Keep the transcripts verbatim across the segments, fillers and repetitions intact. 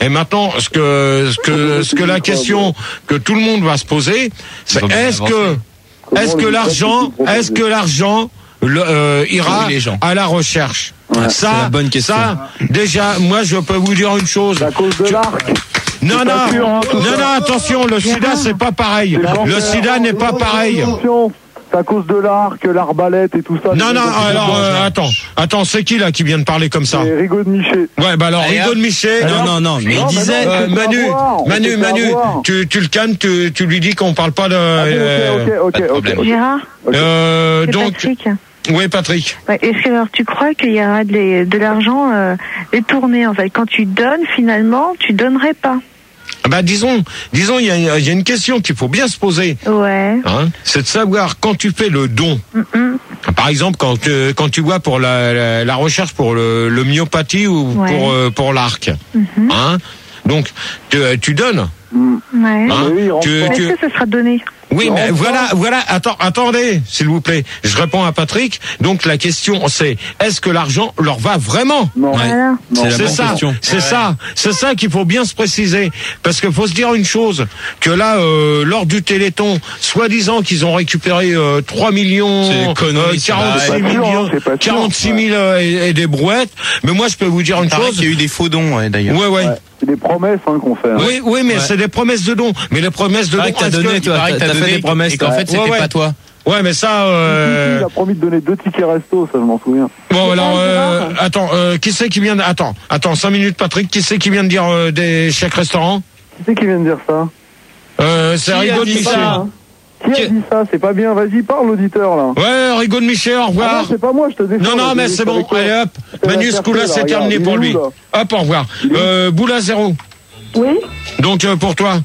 Et maintenant, ce que, ce que, ce que la question que tout le monde va se poser, c'est est-ce que, est-ce que l'argent, est-ce que l'argent le, euh, ira à la recherche? Ouais, ça, c'est la bonne question. Ça, déjà, moi, je peux vous dire une chose. À cause de l'arc. Non, non, sûr, hein, non, non, attention, le sida, c'est pas pareil. Le sida n'est pas pareil. C'est à cause de l'arc, l'arbalète et tout ça. Non, non, alors, euh, attends, attends, c'est qui là qui vient de parler comme ça? C'est Rigaud de Miché. Ouais, bah alors, Rigaud de Miché. Non, non, non, mais il disait. Euh, Manu, Manu, Manu, tu, tu le calmes, tu, tu lui dis qu'on parle pas de. Euh, ok, ok, ok, ok. Gérard. Euh, donc. Patrick. Oui, Patrick. Ouais, est-ce que alors tu crois qu'il y aura de, les, de l'argent euh, détourné en fait? Quand tu donnes, finalement, tu donnerais pas. Bah disons, disons, il y a, y a une question qu'il faut bien se poser. Ouais. Hein, c'est de savoir quand tu fais le don. Mm-mm. Par exemple, quand tu, quand tu vois pour la, la, la recherche pour le, le myopathie ou ouais. pour euh, pour l'arc. Mm-hmm. Hein, donc tu, tu donnes. Ouais. Hein, oui, tu, Est-ce tu... que ça sera donné? Oui, mais voilà, voilà. Attends, attendez, s'il vous plaît. Je réponds à Patrick. Donc la question, c'est est-ce que l'argent leur va vraiment? Non. Ouais. Voilà. C'est, c'est c'est ça. question. C'est ouais. ça. C'est ça qu'il faut bien se préciser. Parce qu'il faut se dire une chose, que là, euh, lors du Téléthon, soi-disant qu'ils ont récupéré euh, trois millions, C'est connerie, euh, quarante-six c'est pas millions, sûr, c'est pas sûr. quarante-six mille euh, et, et des brouettes. Mais moi, je peux vous dire une chose. Il y a eu des faux dons, ouais, d'ailleurs. Ouais, ouais. Ouais. C'est des promesses hein, qu'on fait. Hein. Oui, oui, mais Ouais. c'est des promesses de dons. Mais les promesses de dons, Pareil que t'as est-ce donné, que- toi, Pareil que t'as t'as fait donné des promesses, et qu'en toi. fait, c'était Ouais, ouais. pas toi. Ouais, mais ça. Euh... Il a promis de donner deux tickets resto, ça je m'en souviens. Bon, alors, euh, attends, euh, qui c'est qui vient de... Attends, attends, cinq minutes, Patrick. Qui c'est qui vient de dire euh, des chèques restaurants? Qui c'est qui vient de dire ça? euh, C'est Qui Rigaud a de dit Miché. ça Hein Qui a dit ça? C'est pas bien. Vas-y, parle l'auditeur là. Ouais, Rigaud de Miché, au Ah revoir. non, c'est pas moi, je te défends. Non, non, là, mais je c'est vais bon. avec toi. Allez, hop. Je te Manu, la ce coup-là, faire, c'est là, terminé regarde, pour il est lui. où, là Hop, au revoir. Euh, Boula zéro. Oui. Donc, euh, pour toi,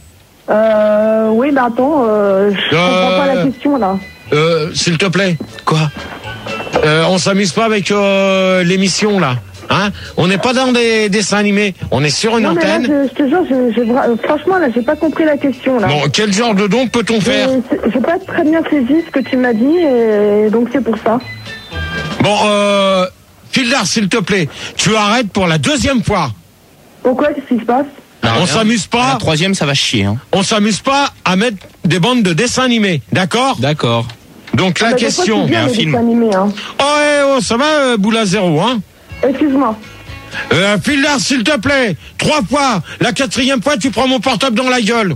Euh, oui, bah attends, euh, je Euh, comprends pas la question là. euh, s'il te plaît. Quoi euh, On s'amuse pas avec euh, l'émission, là. Hein, on n'est pas dans des dessins animés, on est sur une Non, mais là, antenne. je, je te jure, je, je, vra- franchement, là, j'ai pas compris la question là. Bon, quel genre de don peut-on faire? Je- J'ai pas très bien saisi ce que tu m'as dit, et donc c'est pour ça. Bon, euh, Fildar, s'il te plaît, tu arrêtes pour la deuxième fois. Pourquoi? Qu'est-ce qui se passe? on rien. s'amuse La pas, troisième, ça va chier. Hein. on s'amuse pas à mettre des bandes de dessins animés, d'accord? D'accord. Donc la Ah, bah, des fois, question. c'est bien, un les film. dessins animés, hein. Oh, eh, oh, ça va, euh, Boula zéro, hein? Excuse-moi. Euh, Fildar, s'il te plaît, trois fois. La quatrième fois, tu prends mon portable dans la gueule.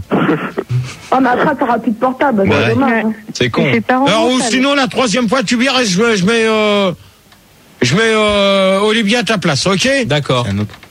Ah, mais après, t'auras plus de portable, c'est Ouais. dommage. hein. C'est con. Et ses parents Alors, ou mentales. sinon, la troisième fois, tu viens et je, je mets, euh, je mets euh, Olivier à ta place, ok? D'accord. Un autre.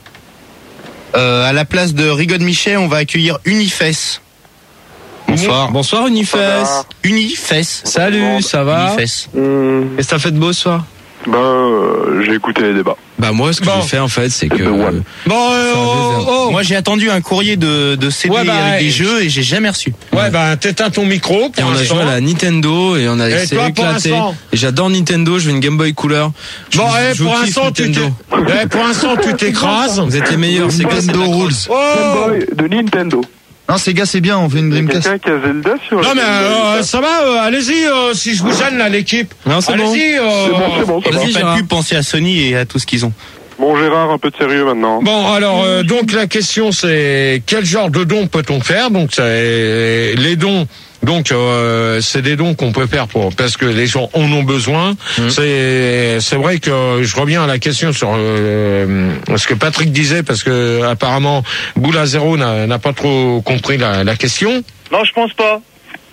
Euh, à la place de Rigaud de Miché, on va accueillir Unifes. Bonsoir. Bonsoir Unifes. Unifes. Salut, ça va? Unifes. Hum, Qu'est-ce que t'as fait de beau ce soir? ben, euh, j'ai écouté les débats. Bah moi, ce que Bon. j'ai fait en fait, c'est que The One. Bon, euh, Enfin, oh, je oh. Moi, j'ai attendu un courrier de, de C D Ouais, bah, avec des et- jeux et j'ai jamais reçu. Ouais, ben, t'éteins ton micro. et Pour on a l'instant. joué à la Nintendo et on a Et essayé toi, pour éclaté. l'instant Et j'adore Nintendo, je veux une Game Boy Couleur. Je Bon, vous- eh, je vous pour kiffe, l'instant, tu Nintendo. t'es- eh, pour l'instant, tu t'écrases. Vous êtes les meilleurs, c'est que c'est la crosse. Oh! Boy de Nintendo. Non, ces gars, c'est bien, on fait une Il y a Dreamcast. quelqu'un qui a Zelda sur Non, la mais Game Boy, euh, ça ça va, euh, allez-y, euh, si je vous gêne, là, l'équipe. Non, c'est bon. Allez-y, euh, C'est bon, c'est bon, ça va. Vas-y, Pas de Gérard. pub, pensez à Sony et à tout ce qu'ils ont. Bon, Gérard, un peu de sérieux maintenant. Bon, alors, euh, donc, la question, c'est quel genre de dons peut-on faire? Donc, c'est les dons. Donc, euh, c'est des dons qu'on peut faire pour parce que les gens en ont besoin. Mmh. C'est c'est vrai que je reviens à la question sur euh, ce que Patrick disait parce que apparemment Boula Zéro n'a n'a pas trop compris la, la question. Non, je pense pas.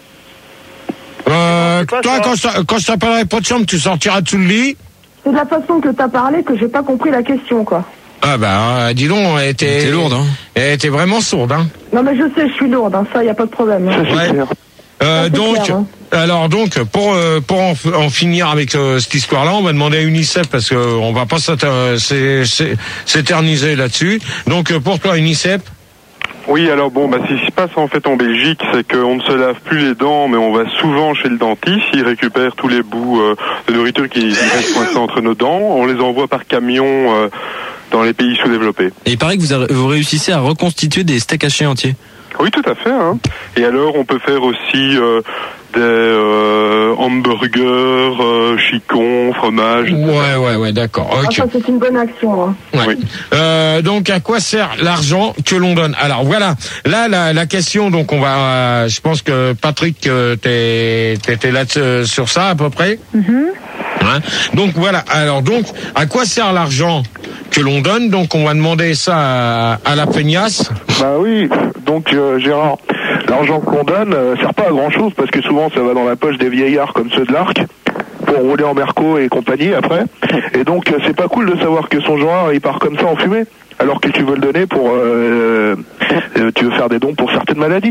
Euh, C'est pas toi, ça. quand je, t'a- quand je t'appellerai pas de chambre, tu sortiras dessous le lit. C'est de la façon que t'as parlé que j'ai pas compris la question, quoi. Ah bah, euh, dis donc, elle était, T'es lourde, hein. Elle était vraiment sourde, hein. Non, mais je sais, je suis lourde, hein, ça, y a pas de problème. hein. Ouais. Euh, Ah, c'est donc, clair, hein. alors donc pour euh, pour en, f- en finir avec euh, cette histoire-là, on va demander à UNICEF parce que euh, on va pas s'éter- s'é- s'é- s'éterniser là-dessus. Donc euh, pour toi UNICEF. Oui, alors bon, bah, ce qui se passe en fait en Belgique, c'est qu'on ne se lave plus les dents, mais on va souvent chez le dentiste. Il récupère tous les bouts euh, de nourriture qui restent coincés entre nos dents. On les envoie par camion euh, dans les pays sous-développés. Et il paraît que vous, a- vous réussissez à reconstituer des steaks hachés entiers. Oui, tout à fait. Hein. Et alors, on peut faire aussi euh, des euh, hamburgers, euh, chicons, fromage. Ouais, ouais, ouais, d'accord. Ah, Ok. ça, c'est une bonne action. Hein. Ouais. Oui. Euh, donc, à quoi sert l'argent que l'on donne? Alors voilà, là la, la question. Donc, on va. Euh, je pense que Patrick, euh, t'es, t'étais là euh, sur ça à peu près. Mhm. Hein, donc voilà. Alors donc, à quoi sert l'argent que l'on donne? Donc, on va demander ça à, à la peignasse. Bah oui, donc euh, Gérard, l'argent qu'on donne euh, sert pas à grand chose parce que souvent ça va dans la poche des vieillards comme ceux de l'Arc pour rouler en Merco et compagnie après. Et donc euh, c'est pas cool de savoir que son genre il part comme ça en fumée alors que tu veux le donner pour euh, euh, tu veux faire des dons pour certaines maladies.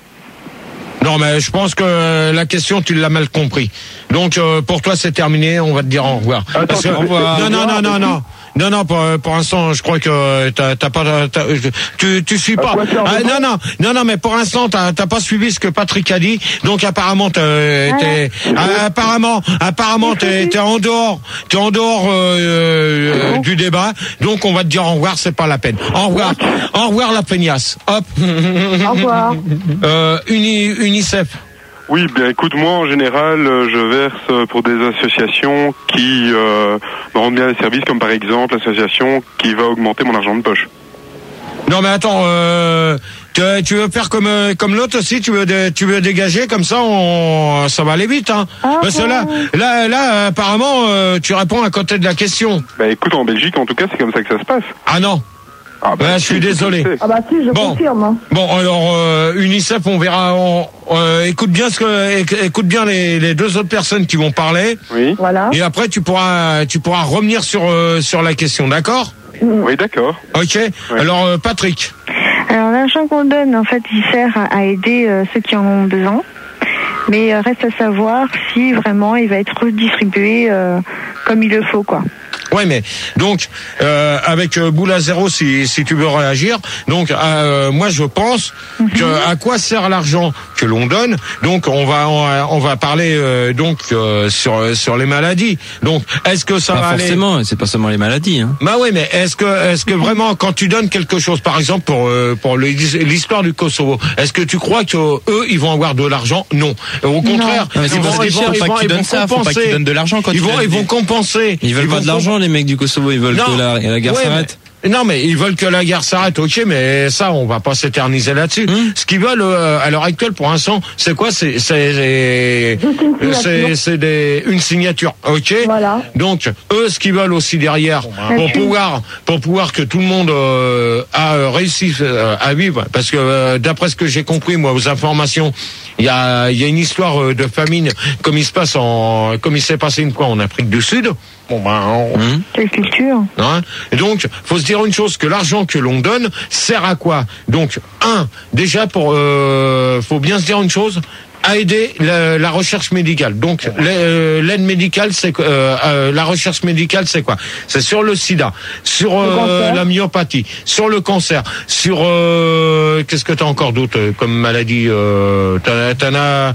Non, mais je pense que la question, tu l'as mal compris. Donc, euh, pour toi, c'est terminé. On va te dire au revoir. Attends, Parce que- au revoir. non, non, non, non, non. Non, non, pour, pour l'instant, je crois que t'as, t'as pas, t'as, tu, tu suis pas. quoi faire Ah, de non, bon non, non, non, mais pour l'instant, t'as, t'as pas suivi ce que Patrick a dit. Donc, apparemment, t'es, t'es ah, apparemment, apparemment, t'es, t'es en dehors, t'es en dehors euh, euh, du débat. Donc, on va te dire au revoir. C'est pas la peine. Au revoir, au revoir la peignasse. Hop. Au revoir. Euh, Uni, UNICEF. Oui, bien écoute, moi en général, euh, je verse euh, pour des associations qui euh, me rendent bien les services, comme par exemple l'association qui va augmenter mon argent de poche. Non mais attends, euh, tu, tu veux faire comme euh, comme l'autre aussi, tu veux dé- tu veux dégager comme ça, on, ça va aller vite, hein. Ah, Parce que là, là, là, apparemment, euh, tu réponds à côté de la question. Bah écoute, en Belgique en tout cas, c'est comme ça que ça se passe. Ah non. Ah Ouais, je suis désolé. Ah bah si, je Bon. confirme. Hein. Bon, alors euh, UNICEF, on verra. On, euh, écoute bien ce que, éc- écoute bien les, les deux autres personnes qui vont parler, Oui, Voilà. et après tu pourras tu pourras revenir sur euh, sur la question, d'accord? oui, d'accord. Ok. Alors euh, Patrick. Alors l'argent qu'on donne, en fait, il sert à, à aider euh, ceux qui en ont besoin. Mais euh, reste à savoir si vraiment il va être redistribué euh, comme il le faut, quoi. Ouais, mais donc euh, avec euh, Boule à zéro, si si tu veux réagir, donc euh, moi je pense que à quoi sert l'argent que l'on donne. Donc on va on, va- on va parler euh, donc euh, sur sur les maladies. Donc est-ce que ça Pas va aller? forcément, c'est pas seulement les maladies. Hein. Bah oui, mais est-ce que est-ce que vraiment quand tu donnes quelque chose, par exemple pour euh, pour le- l'histoire du Kosovo, est-ce que tu crois que euh, eux ils vont avoir de l'argent? Non. Au contraire, Non, mais c'est ils parce vont que ils vont faut ils pas vont qu'ils ils donnent vont ça, faut pas compenser. qu'ils donnent de l'argent quand Ils ils vont donnent ils des- vont compenser. Ils veulent vont pas de l'argent, les mecs du Kosovo, ils veulent Non. que la, la guerre Ouais, s'arrête. mais- Non, mais ils veulent que la guerre s'arrête, ok, mais ça, on va pas s'éterniser là-dessus. Hum. Ce qu'ils veulent euh, à l'heure actuelle, pour l'instant, c'est quoi? C'est c'est c'est une c'est signature. c'est des une signature, ok. Voilà. Donc eux, ce qu'ils veulent aussi derrière, La pour thune. pouvoir pour pouvoir que tout le monde euh, a euh, réussi euh, à vivre, parce que euh, d'après ce que j'ai compris, moi, aux informations, il y a il y a une histoire euh, de famine, comme il se passe en comme il s'est passé une fois en Afrique du Sud. Bon ben. on- Hum. Quelle culture. Hein, et donc, faut se dire une chose, que l'argent que l'on donne sert à quoi? Donc, un, déjà pour, euh, faut bien se dire une chose, à aider la, la recherche médicale. Donc, l'a- euh, l'aide médicale, c'est quoi? euh, euh, la recherche médicale, c'est quoi? C'est sur le SIDA, sur euh, cancer. la myopathie, sur le cancer, sur euh, qu'est-ce que t'as encore d'autre euh, comme maladie? Euh, t'en, t'en as,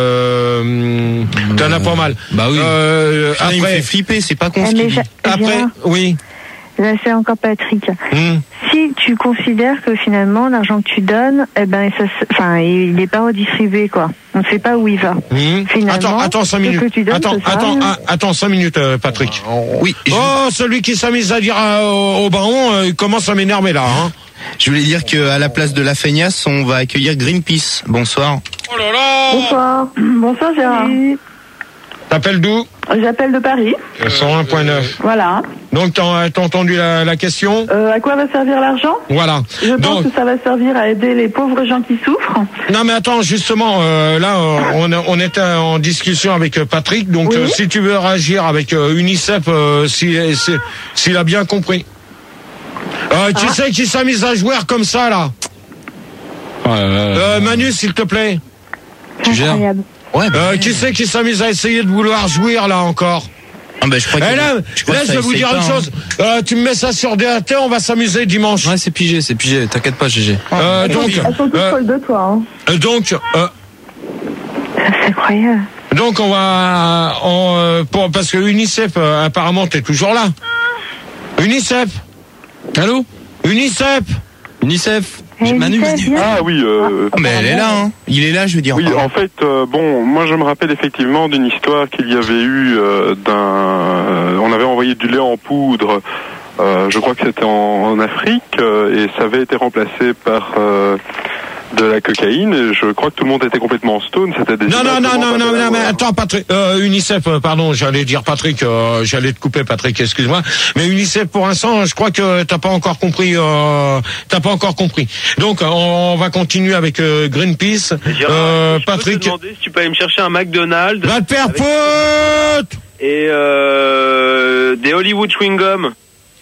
euh, t'en as pas mal. Bah oui. Euh, Putain, il me fait après, flipper, c'est pas con ce Eh, mais qu'il dit. j'a- après, Gérard, oui. là c'est encore Patrick. Hmm. Si tu considères que finalement l'argent que tu donnes, eh ben, ça, se- enfin, il n'est pas redistribué, quoi. On ne sait pas où il va. Mmh. Finalement, Attends, attends cinq ce minutes. que tu donnes, attends, ça sert à attends, rien. ah, attends cinq minutes, euh, Patrick. Oui, je, Oh, celui qui s'amuse à dire euh, au, au baron, euh, il commence à m'énerver là. Hein. je voulais dire qu'à la place de la feignasse, on va accueillir Greenpeace. Bonsoir. Oh là là. Bonsoir. Bonsoir Gérard. T'appelles d'où? J'appelle de Paris. cent un point neuf. Voilà. Donc t'as t'as entendu la, la question? Euh, à quoi va servir l'argent? Voilà. Je pense Donc, que ça va servir à aider les pauvres gens qui souffrent. non mais attends, justement, euh, là euh, on, on était en discussion avec euh, Patrick. Donc Oui. euh, si tu veux réagir avec euh, UNICEF, euh, si, si- s'il a bien compris. Euh, tu Ah. sais qui s'amuse à jouer comme ça là? Oh là là. Euh, Manu, s'il te plaît. Tu gères. Incroyable. Ouais, bah, Euh, qui c'est qui s'amuse à essayer de vouloir jouir là encore? ah, bah, je crois que, Eh là, je crois là que je ça vais vous essaye dire pas, une hein. chose. Euh, tu me mets ça sur D A T, on va s'amuser dimanche. Ouais, c'est pigé, c'est pigé. T'inquiète pas, G G. Euh, Elles sont- donc, elles sont toutes euh, folles de toi. Hein. euh, donc, euh, C'est incroyable. donc on va, on, euh, pour, parce que UNICEF, euh, apparemment, t'es toujours là. UNICEF, Allô? UNICEF. UNICEF. Eh, Manu, UNICEF, Manu. Ah oui. Euh, Mais elle est là, hein. Il est là, je veux dire. Oui, en fait, euh, bon, moi je me rappelle effectivement d'une histoire qu'il y avait eu euh, d'un... Euh, on avait envoyé du lait en poudre, euh, je crois que c'était en, en Afrique, euh, et ça avait été remplacé par... Euh, de la cocaïne, et je crois que tout le monde était complètement stone, c'était des... Non, non, non, non, non, non, mais attends, Patrick, euh, UNICEF, euh, pardon, j'allais dire Patrick, euh, j'allais te couper, Patrick, excuse-moi, mais UNICEF, pour l'instant, je crois que t'as pas encore compris, euh, t'as pas encore compris. Donc, on va continuer avec euh, Greenpeace, Gérard, euh, je Patrick... peux te demander si tu peux aller me chercher un McDonald's... Va te faire avec- foutre! Et euh, des Hollywood chewing-gum.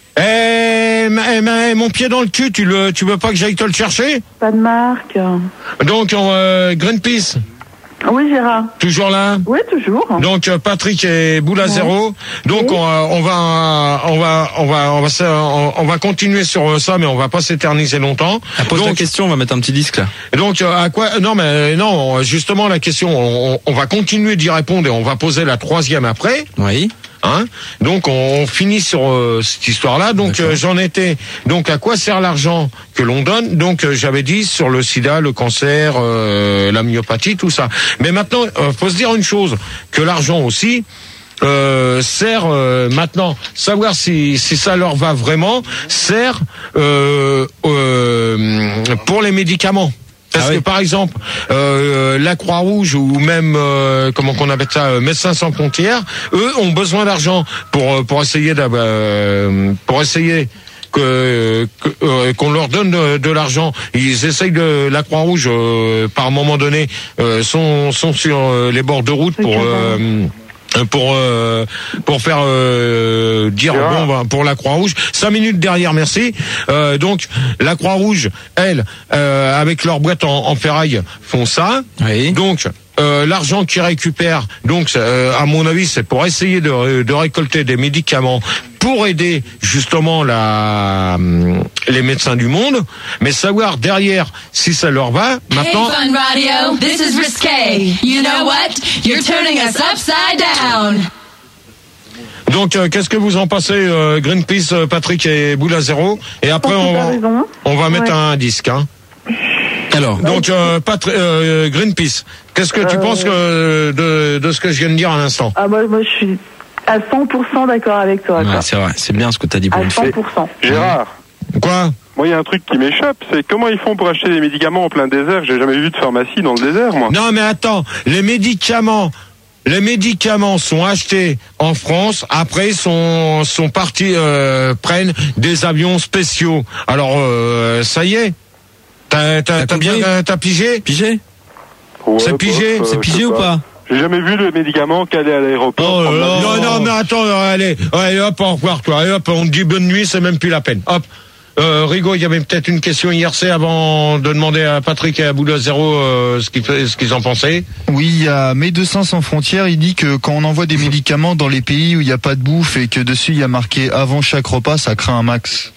Eh, ma- eh, ma- mon pied dans le cul, tu le, tu veux pas que j'aille te le chercher? Pas de marque. Donc, euh, Greenpeace, Oui, Gérard. toujours là? Oui, toujours. Donc euh, Patrick et Boule à zéro. Donc Oui. on, va, on va on va on va on va se- on, on va continuer sur ça, mais on va pas s'éterniser longtemps. Ah, pose donc la question, on va mettre un petit disque là. donc euh, à quoi Non mais non, justement la question, on, on va continuer d'y répondre et on va poser la troisième après. Oui. Hein, donc on, on finit sur euh, cette histoire-là. Donc euh, j'en étais. Donc à quoi sert l'argent que l'on donne? Donc euh, j'avais dit sur le sida, le cancer, euh, la myopathie, tout ça. Mais maintenant, euh, faut se dire une chose, que l'argent aussi euh, sert euh, maintenant. Savoir si si ça leur va vraiment, sert euh, euh, pour les médicaments. Parce Ah oui. que par exemple, euh, la Croix-Rouge ou même euh, comment qu'on appelle ça, euh, Médecins sans frontières, eux ont besoin d'argent pour pour essayer d'avoir, euh, pour essayer que, que euh, qu'on leur donne de, de l'argent. Ils essayent de la Croix-Rouge euh, par un moment donné euh, sont sont sur euh, les bords de route pour euh, pour euh, pour faire euh, dire Yeah. bon ben, pour la Croix-Rouge. Cinq minutes derrière, merci. Euh, donc la Croix-Rouge, elle, euh, avec leur boîte en, en ferraille, font ça. Oui. Donc euh, l'argent qu'ils récupèrent, donc euh, à mon avis, c'est pour essayer de, de récolter des médicaments pour aider justement la, les médecins du monde, mais savoir derrière si ça leur va. Maintenant, Hey, Fun Radio, this is risque. You know what? You're turning us upside down. donc euh, qu'est-ce que vous en pensez, euh, Greenpeace, euh, Patrick et Boule à zéro? Et après pense que on t'as va raison. on va mettre Ouais. un disque. Hein. Alors, Donc euh, Patri- euh, Greenpeace, qu'est-ce que tu Euh, penses que, de, de ce que je viens de dire à l'instant? Ah, moi, moi, je suis à cent pour cent d'accord avec toi. ouais, quoi. c'est vrai, c'est bien ce que t'as dit pour À une cent fois. pour cent. Gérard, Quoi? moi il y a un truc qui m'échappe, c'est comment ils font pour acheter des médicaments en plein désert? J'ai jamais vu de pharmacie dans le désert, moi. Non mais attends, les médicaments, les médicaments sont achetés en France, après sont sont partis euh, prennent des avions spéciaux. Alors euh, ça y est, t'as t'as T'as t'as combien bien t'as pigé? Pigé? Ouais, c'est bof, pigé, euh, C'est je pigé sais ou pas? J'ai jamais vu le médicament qu'aller à l'aéroport. Oh là prendre là. l'avion. Non non mais attends, euh, allez, allez hop au revoir toi, allez, hop on te dit bonne nuit, c'est même plus la peine. Hop. Euh, Rigaud, il y avait peut-être une question hier, c'est avant de demander à Patrick et à Boule à zéro euh, ce qu'ils ce qu'ils en pensaient. Oui, il y a Médecins sans frontières, il dit que quand on envoie des médicaments dans les pays où il n'y a pas de bouffe et que dessus il y a marqué avant chaque repas, ça craint un max.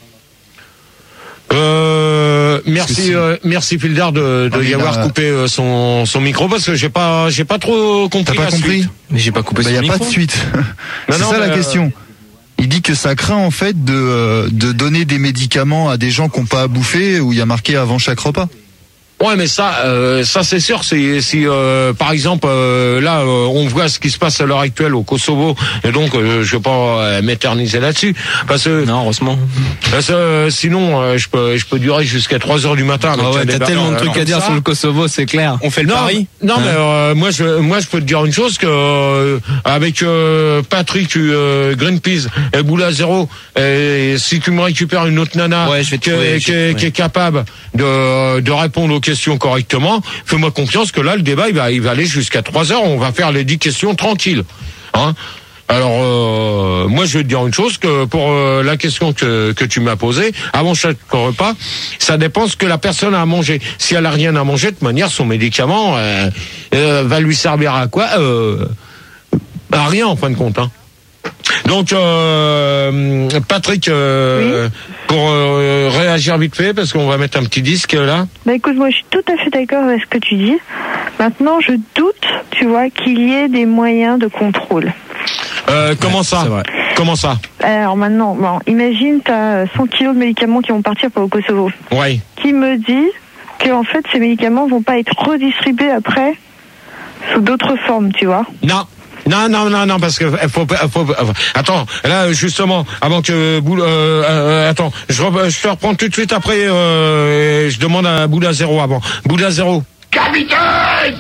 Euh, merci, si- euh, merci Fildar de, de Ah, mais y avoir là- coupé euh, son, son micro parce que j'ai pas, j'ai pas trop compris. T'as pas la compris? suite. Mais j'ai pas coupé Bah, son il n'y a micro. pas de suite. Non, C'est non, ça la mais, euh, question. Il dit que ça craint en fait de, euh, de donner des médicaments à des gens qui n'ont pas à bouffer où il y a marqué avant chaque repas. Ouais, mais ça, euh, ça c'est sûr. C'est si, euh, par exemple, euh, là, euh, on voit ce qui se passe à l'heure actuelle au Kosovo, et donc euh, je vais pas euh, m'éterniser là-dessus, parce que, Non, heureusement. parce que, euh, sinon, euh, je peux, je peux durer jusqu'à trois heures du matin. avec Ah ouais, un t'as débat, tellement de euh, trucs à comme dire ça. sur le Kosovo, c'est clair. On fait le Non, pari. non, Hein mais euh, moi je moi je peux te dire une chose que euh, avec euh, Patrick euh, Greenpeace et Boule à zéro, et si tu me récupères une autre nana Ouais, je vais te qui, est- trouver, qui je vais est, te qui est capable de de répondre aux questions correctement, fais-moi confiance que là le débat il va il va aller jusqu'à trois heures, on va faire les dix questions tranquilles. Hein? Alors euh, moi je vais te dire une chose, que pour euh, la question que que tu m'as posée, avant chaque repas, ça dépend ce que la personne a à manger. Si elle a rien à manger, de toute manière son médicament euh, euh, va lui servir à quoi euh, à rien en fin de compte. Hein. Donc euh, Patrick, euh, Oui. pour euh, réagir vite fait, parce qu'on va mettre un petit disque là. Bah écoute, moi je suis tout à fait d'accord avec ce que tu dis. Maintenant, je doute, tu vois, qu'il y ait des moyens de contrôle. Euh, comment ça? Comment ça? Alors maintenant, bon, imagine, tu as cent kilos de médicaments qui vont partir pour le Kosovo. Oui. Qui me dit que en fait ces médicaments vont pas être redistribués après sous d'autres formes, tu vois? Non. Non, non, non, non, parce que faut, faut, faut attends, là justement, avant que Boule, euh, euh, attends, je, re, je te reprends tout de suite après. Euh, je demande à Boula Zéro avant. Boula Zéro. Capitaine,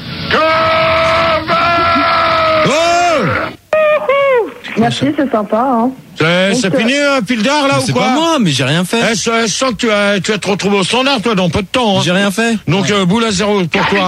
Merci, c'est sympa. Hein. C'est, c'est fini, euh, Pildar, là, ou c'est quoi? C'est pas moi, mais j'ai rien fait. Eh, je, je sens que tu vas, tu vas te retrouver au standard, toi, dans peu de temps. Hein. J'ai rien fait. Donc, euh, Boula Zéro, pour toi.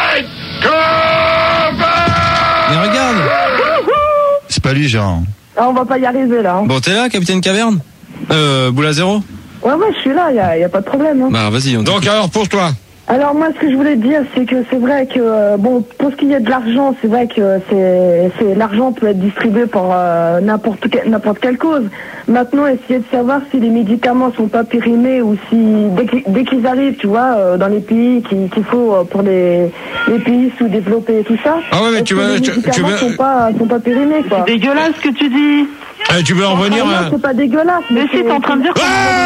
Mais regarde. C'est pas lui, Gérard. Ah, on va pas y arriver, là. Hein. Bon, t'es là, Capitaine Caverne? Euh, Boula Zéro? Ouais, ouais, je suis là, y a, y a pas de problème. Hein. Bah, vas-y. On Donc, alors, pour toi? Alors moi, ce que je voulais dire, c'est que c'est vrai que euh, bon, pour ce qui est de l'argent, c'est vrai que c'est, c'est l'argent peut être distribué pour euh, n'importe que, n'importe quelle cause. Maintenant, essayer de savoir si les médicaments sont pas périmés ou si dès, qu', dès qu'ils arrivent, tu vois, euh, dans les pays qu'il, qu'il faut euh, pour les, les pays sous-développés et tout ça. Ah ouais, mais tu veux, les tu, médicaments tu veux... sont pas sont pas périmés, quoi. C'est dégueulasse ce que tu dis. Eh, tu veux en revenir? Ah, non, c'est pas dégueulasse. Mais, mais si t'es en train de dire que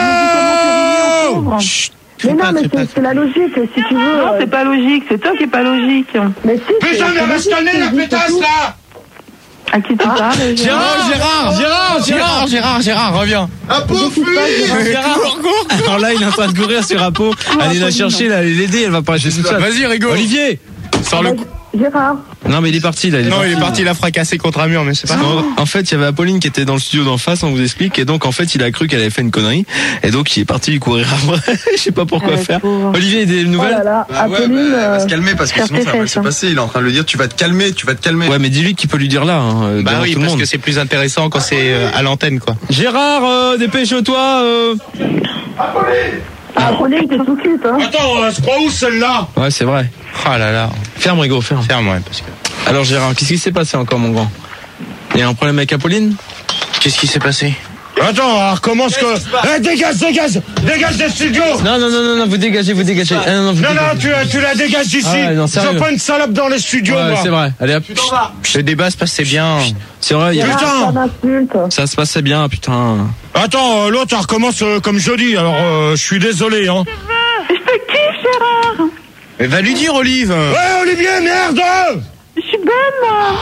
oh médicaments mais non, mais c'est, c'est la logique, si tu veux. Non, c'est pas logique, c'est toi qui est pas logique. Mais si, putain, mais reste calmer la pétasse, là! À qui tu parles? Gérard, Gérard, Gérard, Gérard, Gérard, Gérard, reviens. Apo, fuis! Gérard, alors là, il est en train de courir sur Apo. Allez la chercher, là, allez l'aider, elle va pas lâcher toute seule. Vas-y, rigole. Olivier, sors le coup. Gérard. Non, mais il est parti, là. Il est non, parti, il est parti, là. il a fracassé contre un mur, mais c'est pas grave. En fait, il y avait Apolline qui était dans le studio d'en face, on vous explique, et donc, en fait, il a cru qu'elle avait fait une connerie, et donc, il est parti lui courir après. Je sais pas pourquoi euh, faire. pour... Olivier, des nouvelles? Oh là là, bah ouais, Apolline, bah, elle va se euh, calmer parce que sinon ça va mal se passer. Il est en train de lui dire, tu vas te calmer, tu vas te calmer. Ouais, mais dis-lui qu'il peut lui dire là, hein, bah oui, tout parce le monde. que c'est plus intéressant quand c'est euh, à l'antenne, quoi. Gérard, euh, dépêche-toi, euh... Apolline! Ah, Apolline, t'es tout cute, hein. Attends, elle se croit où, celle-là? Ouais, c'est vrai. Oh là là. Ferme, Rigo, ferme. Ferme, ouais, parce que... Alors, Gérard, qu'est-ce qui s'est passé encore, mon grand? Il y a un problème avec Apolline? Qu'est-ce qui s'est passé? Attends, alors recommence que... Eh, dégage, dégage! Dégage des studios! Non, non, non, non, non, vous dégagez, vous dégagez. Ah, non, non, vous non, dégagez. non, tu, tu la dégages d'ici. Ah ouais, non, je veux pas une salope dans les studios, ouais, moi. c'est vrai. Allez, hop. Le débat se passait bien. C'est vrai, il y a... Putain! Ça se passait bien, putain. Attends, euh, l'autre, elle recommence euh, comme jeudi, alors euh, je suis désolé, hein. Je te kiffe, Gérard. Mais va lui dire, Olive. Ouais, Olivier, merde! Je suis bonne,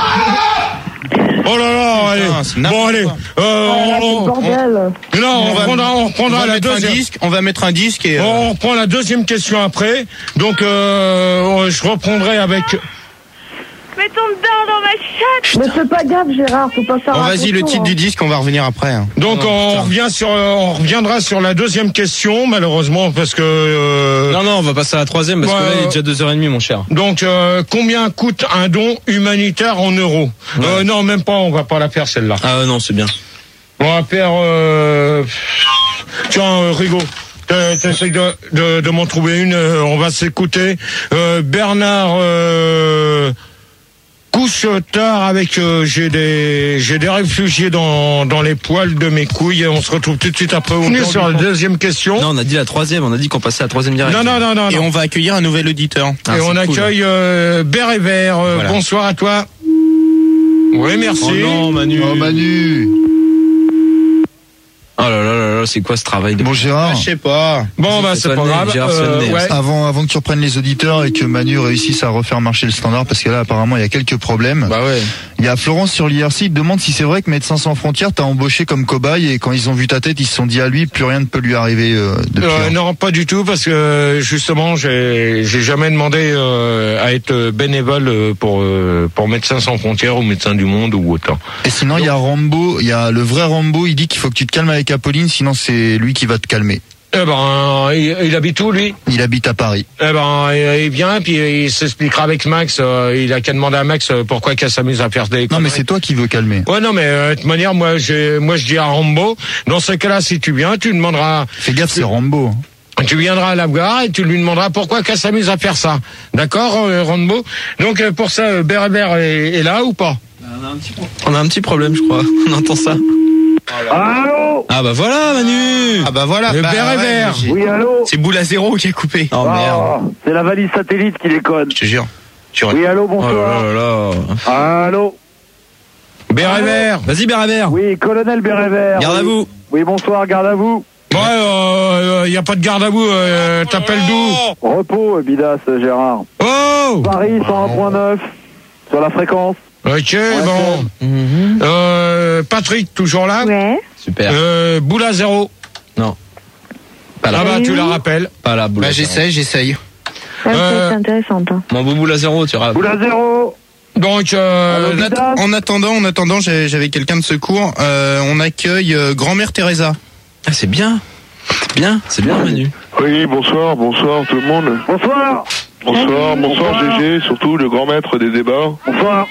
moi. Oh là là, allez. Non, bon, allez. Euh, Ah, on, on, bordel. on, non, on, on va, reprendra, on reprendra on va la mettre deuxième. un disque, on va mettre un disque et... Euh... On reprend la deuxième question après. Donc, euh, je reprendrai avec... Mets ton dedans dans ma chatte. Mais c'est pas grave, Gérard, faut pas faire Bon, vas-y, le attention, titre hein. du disque, on va revenir après. Hein. Donc, Oh, on revient sur, on reviendra sur la deuxième question, malheureusement, parce que... Euh, Non, non, on va passer à la troisième, parce ouais, que là, il est déjà deux heures trente, mon cher. Donc, euh, combien coûte un don humanitaire en euros? Ouais. euh, Non, même pas, on va pas la faire, celle-là. Ah non, c'est bien. On va faire... Euh... Tiens, euh, Rigo, t'essayes de, de, de m'en trouver une, euh, on va s'écouter. Euh, Bernard... Euh... Couche tard avec euh, j'ai des j'ai des réfugiés dans dans les poils de mes couilles et on se retrouve tout de suite après. On est sur la deuxième question. Non, on a dit la troisième, on a dit qu'on passait à la troisième direct. Non non non non. Et non. on va accueillir un nouvel auditeur. Ah, et on cool. accueille euh, Bert et Vert. Euh, Voilà. Bonsoir à toi. Oui, merci. Oh non, Manu. Oh, Manu. Oh là là là là, c'est quoi ce travail de... Bon, Gérard. Ah, je sais pas. Bon bah C'est c'est pas pas le nez, grave. Gérard, c'est le nez. ouais. Avant, avant que tu reprennes les auditeurs et que Manu réussisse à refaire marcher le standard, parce que là, apparemment, il y a quelques problèmes. Bah ouais. Il y a Florence sur l'I R C, il te demande si c'est vrai que Médecins sans frontières t'a embauché comme cobaye et quand ils ont vu ta tête, ils se sont dit à lui, plus rien ne peut lui arriver euh, depuis. Euh, non, pas du tout, parce que justement, j'ai j'ai jamais demandé euh, à être bénévole euh, pour euh, pour Médecins sans frontières ou Médecins du Monde ou autant. Et sinon, il y a Rambo, il y a le vrai Rambo, il dit qu'il faut que tu te calmes avec Apolline, sinon c'est lui qui va te calmer. Eh ben, il, il habite où lui? Il habite à Paris. Eh ben, il vient puis il s'expliquera avec Max. Euh, il a qu'à demander à Max euh, pourquoi qu'elle s'amuse à faire des. Non, mais c'est toi qui veux calmer. Ouais, non, mais euh, de toute manière, moi, j'ai, moi, je dis à Rambo, dans ce cas-là, si tu viens, tu demanderas. Fais gaffe, c'est Rambo. Tu viendras à la gare et tu lui demanderas pourquoi qu'elle s'amuse à faire ça. D'accord, euh, Rambo? Donc euh, pour ça, euh, Berbère est, est là ou pas? On a un petit, pro- on a un petit problème, je crois. On entend ça. Allô? Ah bah voilà, Manu. Ah bah voilà. Le bah, Bert et ouais, Vert. j'ai- Oui, allô? C'est Boule à zéro qui a coupé. Oh merde. C'est la valise satellite qui déconne. Je te jure. Tu Oui, allô, Oh là bonsoir. là là là. Allô? Béret vert. Vas-y, béret vert. Oui, colonel Béret vert. Garde oui. à vous. Oui, bonsoir, garde à vous. Ouais, il euh, n'y a pas de garde à vous, euh, t'appelles d'où? Repos, Bidas, Gérard. Oh Paris, cent un point neuf, sur la fréquence. Ok, bon. Mm-hmm. Euh, Patrick, toujours là? Ouais. Super. Euh, Boula zéro. Non. Pas là. Ah bah, tu la rappelles. Pas là, Boula Bah, j'essaye, j'essaye. Ouais, Euh, c'est intéressant. Hein. Mon boubou la zéro, tu rappelles. Boula zéro. Donc, euh, Allô, En, att- en attendant, en attendant, j'ai- j'avais quelqu'un de secours. Euh, on accueille euh, grand-mère Teresa. Ah, c'est bien. C'est bien, c'est bien, Manu. Oui, bonsoir, bonsoir tout le monde. Bonsoir. Bonsoir, bonsoir G G, surtout le grand maître des débats. Bonsoir.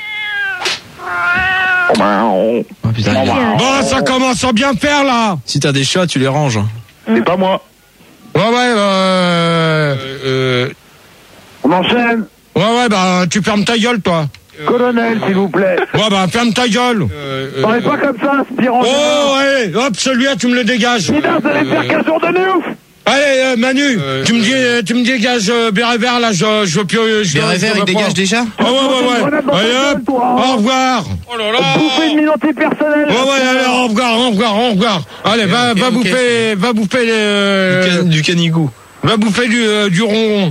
Oh, putain, il est- bon, ça commence à bien faire, là. Si t'as des chats, tu les ranges. C'est pas moi. Ouais, ouais, euh, euh, On enchaîne. ouais, ouais, bah, tu fermes ta gueule, toi. Colonel, s'il vous plaît. Ouais, bah, ferme ta gueule. Parlez pas comme ça, aspirant. Oh, ouais, hop, celui-là, tu me le dégages. Bidas, vous allez faire quinze jours de ouf. Allez, euh, Manu, tu me dis, euh, tu me dégages euh, béret vert, là, je, je veux plus, euh, je Béret je vert, veux il pas. dégage déjà. Ah ouais, ouais, ouais. Allez, hop, au revoir. Oh là là. Bouffer une minorité personnelle. Ouais, ouais, allez, au revoir, au revoir, au revoir. Allez, va, ok, va ok. bouffer, va bouffer les, Du, can- du canigou. va bouffer du, euh, du ronron.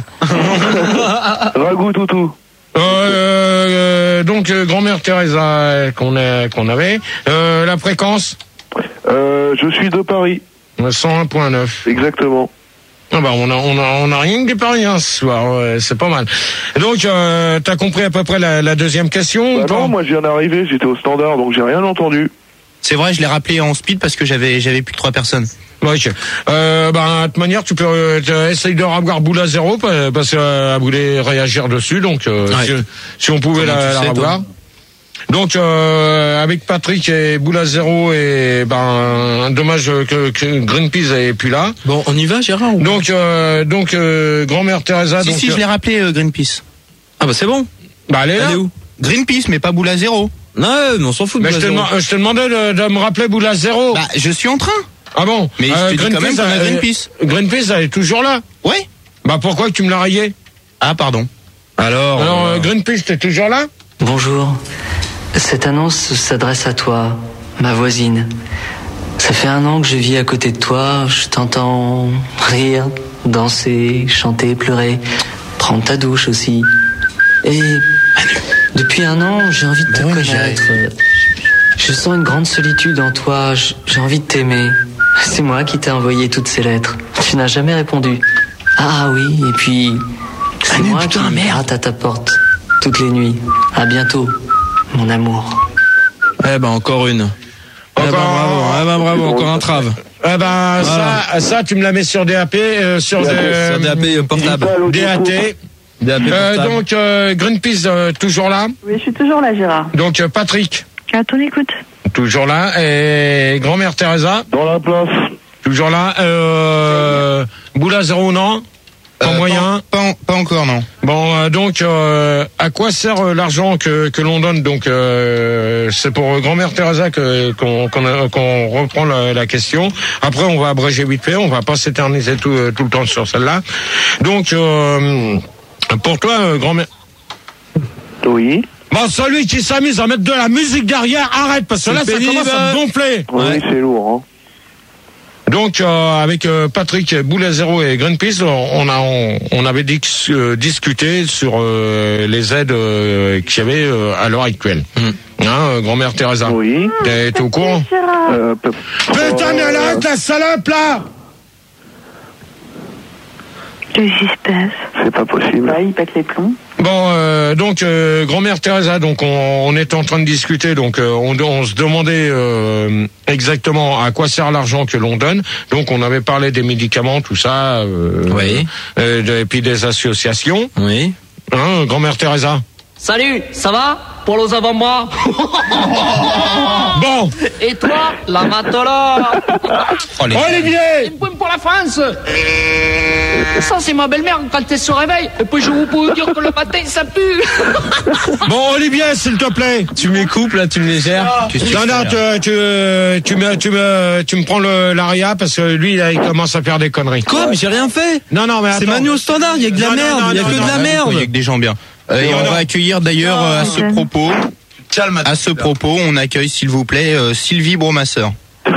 Ragout, toutou. Euh, euh, donc, euh, grand-mère Teresa, euh, qu'on a, qu'on avait. Euh, la fréquence? Euh, je suis de Paris. cent un point neuf. Exactement. Ah bah, on a, on a, on a rien que des Parisiens ce soir, ouais, c'est pas mal. Donc, euh, t'as compris à peu près la, la deuxième question? Bah ou pas? non, moi je viens d'arriver, j'étais au standard, donc j'ai rien entendu. C'est vrai, je l'ai rappelé en speed parce que j'avais j'avais plus que trois personnes. Ouais, ok. Euh, bah, de toute manière, tu peux euh, essayer de revoir Boula zéro parce qu'elle euh, voulait réagir dessus, donc euh, Ouais. si, si on pouvait Comment la, tu la sais, revoir. toi Donc euh, avec Patrick et Boula zéro et ben dommage que, que Greenpeace est plus là. Bon, on y va, Gérard, ou... Donc euh, donc euh, grand-mère Teresa. Si, donc, si, je l'ai rappelé, euh, Greenpeace. Ah bah c'est bon. Bah elle est là. Elle est où? Greenpeace, mais pas Boula zéro. Non, mais on s'en fout de Mais je Boula te, zéro. deman- je te demandais de, de me rappeler Boula zéro. Bah, je suis en train. Ah bon? Mais je te dis quand même qu'on a elle- Greenpeace. Greenpeace, elle est toujours là. Ouais. Bah pourquoi que tu me l'as rayé? Ah, pardon. Alors, Alors euh, euh, Greenpeace, t'es toujours là? Bonjour. Cette annonce s'adresse à toi, ma voisine. Ça fait un an que je vis à côté de toi, je t'entends rire, danser, chanter, pleurer, prendre ta douche aussi. Et depuis un an, j'ai envie de te Bah ouais, connaître. Je sens une grande solitude en toi, j- j'ai envie de t'aimer. C'est moi qui t'ai envoyé toutes ces lettres. Tu n'as jamais répondu. Ah oui, et puis c'est Manu, moi putain, qui merde. gratte à ta porte toutes les nuits. À bientôt, mon amour. eh ben encore une. Eh ben Encore bravo, un. eh ben bravo, encore un trave. Ah ben Voilà. ça, ça tu me la mets sur D A P, euh, sur des, Sur D A P portable. D A T. D A P Euh, portable. donc euh, Greenpeace euh, toujours là. Oui, je suis toujours là, Gérard. Donc euh, Patrick À ton écoute. toujours là et grand-mère Teresa Dans la place. toujours là. Euh, Boula zéro non. Pas Euh, moyen. Pas, en- pas encore, non. Bon, euh, donc, euh, à quoi sert euh, l'argent que, que l'on donne? Donc, euh, c'est pour euh, grand-mère Teresa que qu'on qu'on a- qu'on reprend la, la question. Après, on va abréger vite fait. On va pas s'éterniser tout, euh, tout le temps sur celle-là. Donc, euh, pour toi, euh, grand-mère. Oui. Bon, celui qui s'amuse à mettre de la musique derrière, arrête parce que C'est là, ça pénible. commence à te gonfler. Oui, Ouais. c'est lourd, hein. Donc euh, avec euh, Patrick Boula zéro et Greenpeace, on a on, on avait dis- euh, discuté sur euh, les aides euh, qu'il y avait euh, à l'heure actuelle. Hein, euh, grand-mère Teresa. Oui. T'es t'es au courant? Euh, pe- Putain, mais elle euh, arrête la salope là! Qu'est-ce qui se passe? C'est pas possible. Ouais, il pète les plombs. Bon, euh, donc euh, grand-mère Teresa, donc on, on est en train de discuter, donc euh, on, on se demandait euh, exactement à quoi sert l'argent que l'on donne. Donc on avait parlé des médicaments, tout ça, euh, Oui. euh, de- et puis des associations. Oui. Hein, grand-mère Teresa. Salut, ça va? Pour les avant-bras. Bon. Et toi, la matola. Oh, les- Olivier. Une pointe pour la France. Ça, c'est ma belle-mère quand elle se réveille. Et puis, je vous peux dire que le matin, ça pue. Bon, Olivier, s'il te plaît. Tu m'écoupes là, tu me les gères. Non, non, tu, tu, tu me, tu me, tu me prends le l'aria parce que lui, là, il commence à faire des conneries. Quoi? Mais j'ai rien fait. Non, non, mais C'est attends. Manu au standard, il y a que de la Non, non, merde, non, il y a non, que non, de la non, merde. Il y a que des gens bien. Euh, et Non, on non. va accueillir d'ailleurs euh, à ce propos Calme. À ce propos, on accueille s'il vous plaît euh, Sylvie Bromasseur.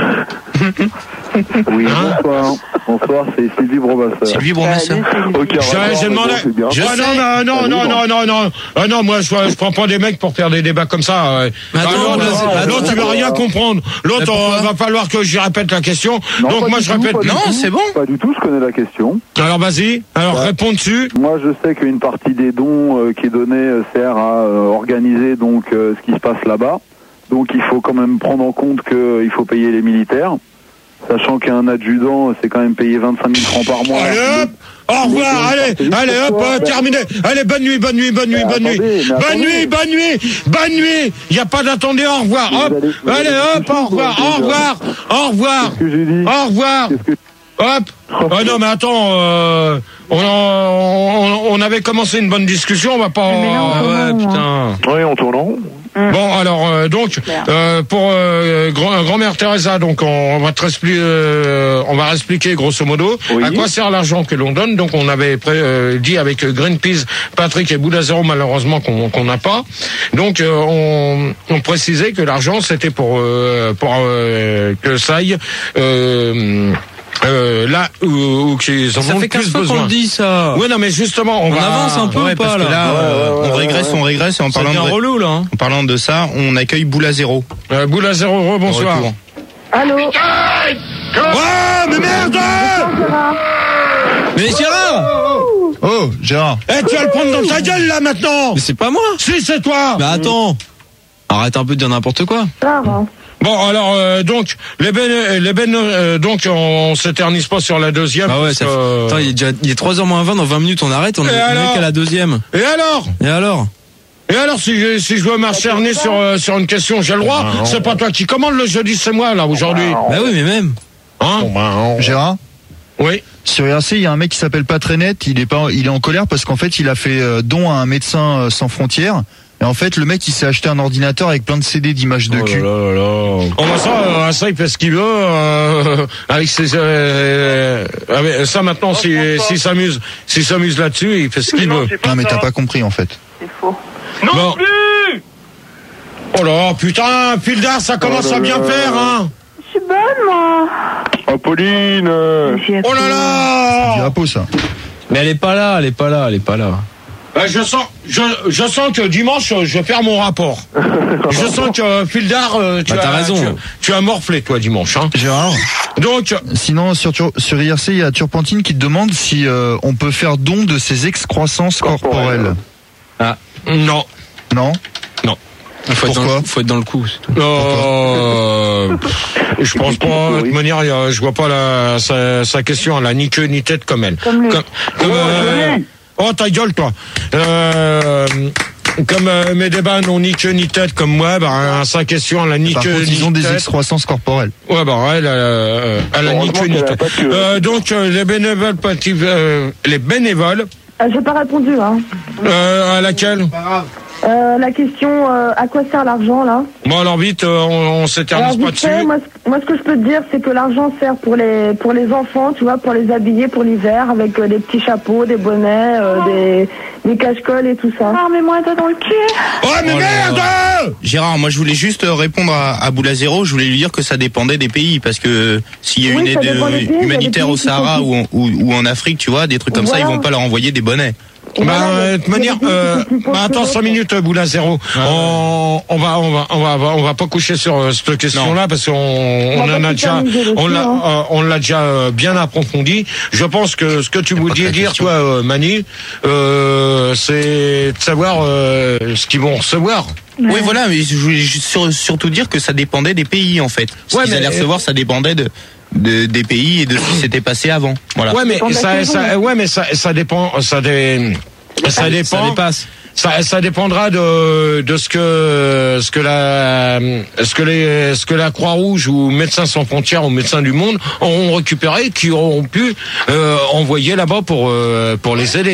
Oui, bonsoir. Bonsoir, c'est Sylvie Bromasseur. Sylvie Bromasseur. Ok, J'ai demandé. Je Ah, non, non, non, non, non, non. Ah non, moi, je, je prends pas des mecs pour faire des débats comme ça. Ouais. Mais attends, ah, l'autre, attends, l'autre, tu vas attends. rien comprendre. L'autre, on va falloir que j'y répète la question. Non, Donc pas moi, du je tout, répète. pas du Non, tout. c'est bon. Pas du tout, je connais la question. Alors vas-y. Alors Ouais. réponds dessus. Moi, je sais qu'une partie des dons euh, qui est donnée euh, sert à euh, organiser donc euh, ce qui se passe là-bas. Donc, il faut quand même prendre en compte qu'il faut payer les militaires, sachant qu'un adjudant, c'est quand même payé vingt-cinq mille francs par mois. Allez hop. Au revoir, allez, allez hop, euh, terminé. Allez, bonne nuit, bonne nuit, bonne nuit, bonne nuit. Bonne nuit, bonne nuit, bonne nuit. Il n'y a pas d'attendez, au revoir. Hop. Allez hop, au revoir, au revoir, au revoir. Au revoir. Hop. Ah non, mais attends, euh, on, on, on avait commencé une bonne discussion, on va pas... ouais, putain. Oui, on tourne en rond. Bon, alors euh, donc euh, pour euh, grand, grand-mère Teresa, donc on, on va te expliquer, euh, on va expliquer grosso modo Oui. à quoi sert l'argent que l'on donne. Donc on avait pré, euh, dit avec Greenpeace, Patrick et Boulazero malheureusement qu'on qu'on n'a pas. Donc euh, on, on précisait que l'argent c'était pour euh, pour euh, que ça aille. Euh, Euh, là où, où qu'ils en Ça ont fait le plus quinze fois besoin. qu'on le dit, ça. Oui, non, mais justement, on, On va avance un peu Ouais, ou pas, parce que là, là, euh, ouais, ouais, on régresse, ouais. on régresse, et en Ça parlant devient de, relou, là. hein. en parlant de ça, on accueille Boulazero. Euh, Boulazero, bonsoir. Retour. Allô. Ouais, mais merde! Mais Gérard! Oh, Gérard. Eh, tu vas le prendre dans ta gueule, là, maintenant! Mais c'est pas moi! Si, c'est toi! Bah attends! Arrête un peu de dire n'importe quoi. Hein. Bon, alors, euh, donc, les ben, les ben, euh, donc, on, on s'éternise pas sur la deuxième. Bah ouais, ça fait... euh... Attends, il est déjà, il est trois heures moins vingt, dans vingt minutes on arrête, on Et est alors à la deuxième. Et alors? Et alors? Et alors, si je, si je dois m'acharner sur, euh, sur une question, j'ai le droit? C'est pas toi qui commande le jeudi, c'est moi, là, aujourd'hui. Bah oui, mais même. Hein? Gérard. Oui. Sur I R C, il y a un mec qui s'appelle pas très net, il est pas, il est en colère parce qu'en fait, il a fait euh, don à un médecin euh, sans frontières. Et en fait, le mec, il s'est acheté un ordinateur avec plein de C D d'images de Oh cul. là là là. Oh bah ça, euh, ça il fait ce qu'il veut. Euh, avec ses, euh, avec, ça maintenant, s'il si, si s'amuse, s'il s'amuse là-dessus, il fait ce qu'il veut. Non, mais t'as pas compris en fait. C'est faux. Non bon. Plus. Oh là, putain, Pildar, ça commence à bien faire, hein. Je suis bonne, moi. Oh, Pauline. euh, Oh là Du là. hapeau, ça. Mais elle est pas là, elle est pas là, elle est pas là. Euh, je sens, je, je sens que dimanche, euh, je vais faire mon rapport. Je sens que euh, Pildar, euh, tu Bah, t'as as raison. Tu, tu as morflé toi dimanche, hein. Gérard. Donc, Sinon, sur, Tur- sur I R C, il y a Turpentine qui te demande si euh, on peut faire don de ses excroissances corporelles. ah, non. Non. Non. Il faut être, dans Pourquoi le, faut être dans le coup. c'est tout. Euh, je pense pas. De toute manière, il y a- je vois pas la, sa, sa question. Elle a ni queue ni tête comme elle. Comme lui. Comme, comme, euh, oh ta gueule toi. Euh, comme euh, mes débats n'ont ni queue ni tête comme moi, bah sa question elle a ni Par queue contre, ni ils ont des tête. excroissances corporelles. Ouais bah elle, euh, elle a ni Heureusement queue ni qu'elle a tête. pas de queue. Euh, donc euh, les bénévoles, petits- euh, les bénévoles, Euh, J'ai pas répondu, hein. euh, à laquelle? Euh, la question, euh, à quoi sert l'argent, là? Bon alors vite, euh, on, on s'éternise Alors, pas vite fait, dessus. moi, ce- moi, ce que je peux te dire, c'est que l'argent sert pour les pour les enfants, tu vois, pour les habiller pour l'hiver, avec euh, des petits chapeaux, des bonnets, euh, des, des cache-colles et tout ça. Ah, mais moi, t'as dans le cul. Oh mais Oh là merde! là. Gérard, moi je voulais juste répondre à, à Boulazero, je voulais lui dire que ça dépendait des pays, parce que s'il y a Oui, une ça aide dépend des pays, il y a des humanitaire pays au qui sont Sahara plus- ou en, ou, ou en Afrique, tu vois, des trucs comme ça, Voilà. ils vont pas leur envoyer des bonnets. Bah, euh, de toute manière, euh, bah, attends cinq minutes, Boula Zéro. On, on va, on va, on va, on va pas coucher sur euh, cette question-là parce qu'on, on, On va en pas a déjà, s'éterniser dessus, on l'a, hein. euh, on l'a déjà euh, bien approfondi. Je pense que ce que tu voulais dire, toi, euh, Mani, euh, c'est de savoir euh, ce qu'ils vont recevoir. Oui, voilà, mais je voulais juste sur- surtout dire que ça dépendait des pays, en fait. Ce Ouais, qu'ils mais- allaient recevoir, ça dépendait de, de- des pays et de ce qui s'était passé avant. Voilà. Ouais, mais ça, ça, ouais, mais ça, ça dépend, ça, dé, ça dépend. Ça dépasse. Ça, ça dépendra de, de ce que, ce que la, ce que les, ce que la Croix-Rouge ou Médecins sans frontières ou Médecins du Monde auront récupéré, qui auront pu euh, envoyer là-bas pour, euh, pour les aider.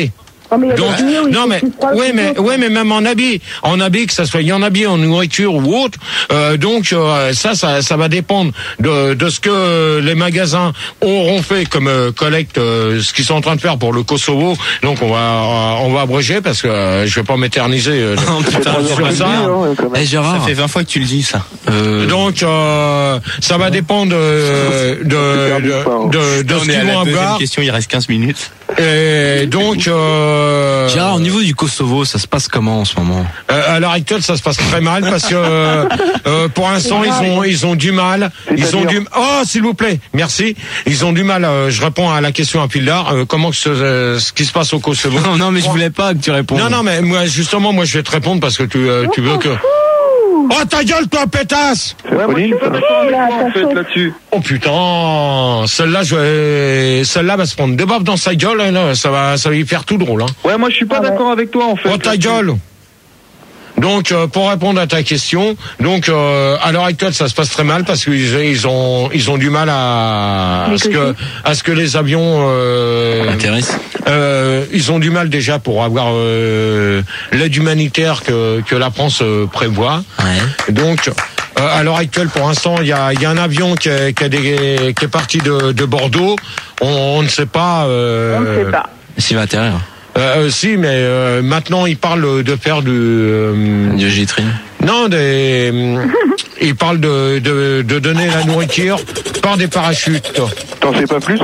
Oh, mais Donc, non mais, ouais mais, ouais mais même en habit, en habit que ça soit en habit, en nourriture ou autre. Euh, donc euh, ça, ça, ça va dépendre de, de ce que les magasins auront fait comme euh, collecte, euh, ce qu'ils sont en train de faire pour le Kosovo. Donc on va, on va abréger parce que euh, je vais pas m'éterniser euh, oh, putain, sur ça. Hey, Gérard, ça fait vingt fois que tu le dis ça. Euh... Donc euh, ça va dépendre euh, de de de, de, de ce qu'ils vont avoir. Question, il reste quinze minutes. Et donc, euh... Gérard, au niveau du Kosovo, ça se passe comment en ce moment? euh, À l'heure actuelle, ça se passe très mal parce que euh, pour l'instant, ils ont ils ont du mal. Ils ont du oh, s'il vous plaît, merci. Ils ont du mal. Euh, je réponds à la question à Pildar. Euh, comment ce, euh, ce qui se passe au Kosovo? Non, non, mais je voulais pas que tu répondes. Non, non, mais moi justement, moi je vais te répondre parce que tu euh, tu veux que. Oh ta gueule toi pétasse! Ouais, moi, je suis pas d'accord avec toi, en fait, là-dessus. Oh putain, celle-là, je vais, celle-là va se prendre deux baffes dans sa gueule, hein, là, ça va, ça va y faire tout drôle, hein. Ouais, moi je suis pas ah, d'accord ouais. avec toi en fait. Oh ta gueule! Donc euh, pour répondre à ta question, donc euh, à l'heure actuelle ça se passe très mal parce qu'ils ils ont ils ont du mal à, à ce que à ce que les avions euh, intéressent. Euh, ils ont du mal déjà pour avoir euh, l'aide humanitaire que que la France euh, prévoit. Ouais. Donc euh, à l'heure actuelle, pour l'instant, il y a, y a un avion qui est, qui, a des, qui est parti de, de Bordeaux. On, on ne sait pas. Euh, on ne sait pas. S'il va atterrir. Euh, si, mais euh, maintenant il parle de faire du euh, du G-Train. Non, des euh, il parle de, de de donner la nourriture par des parachutes. T'en sais pas plus?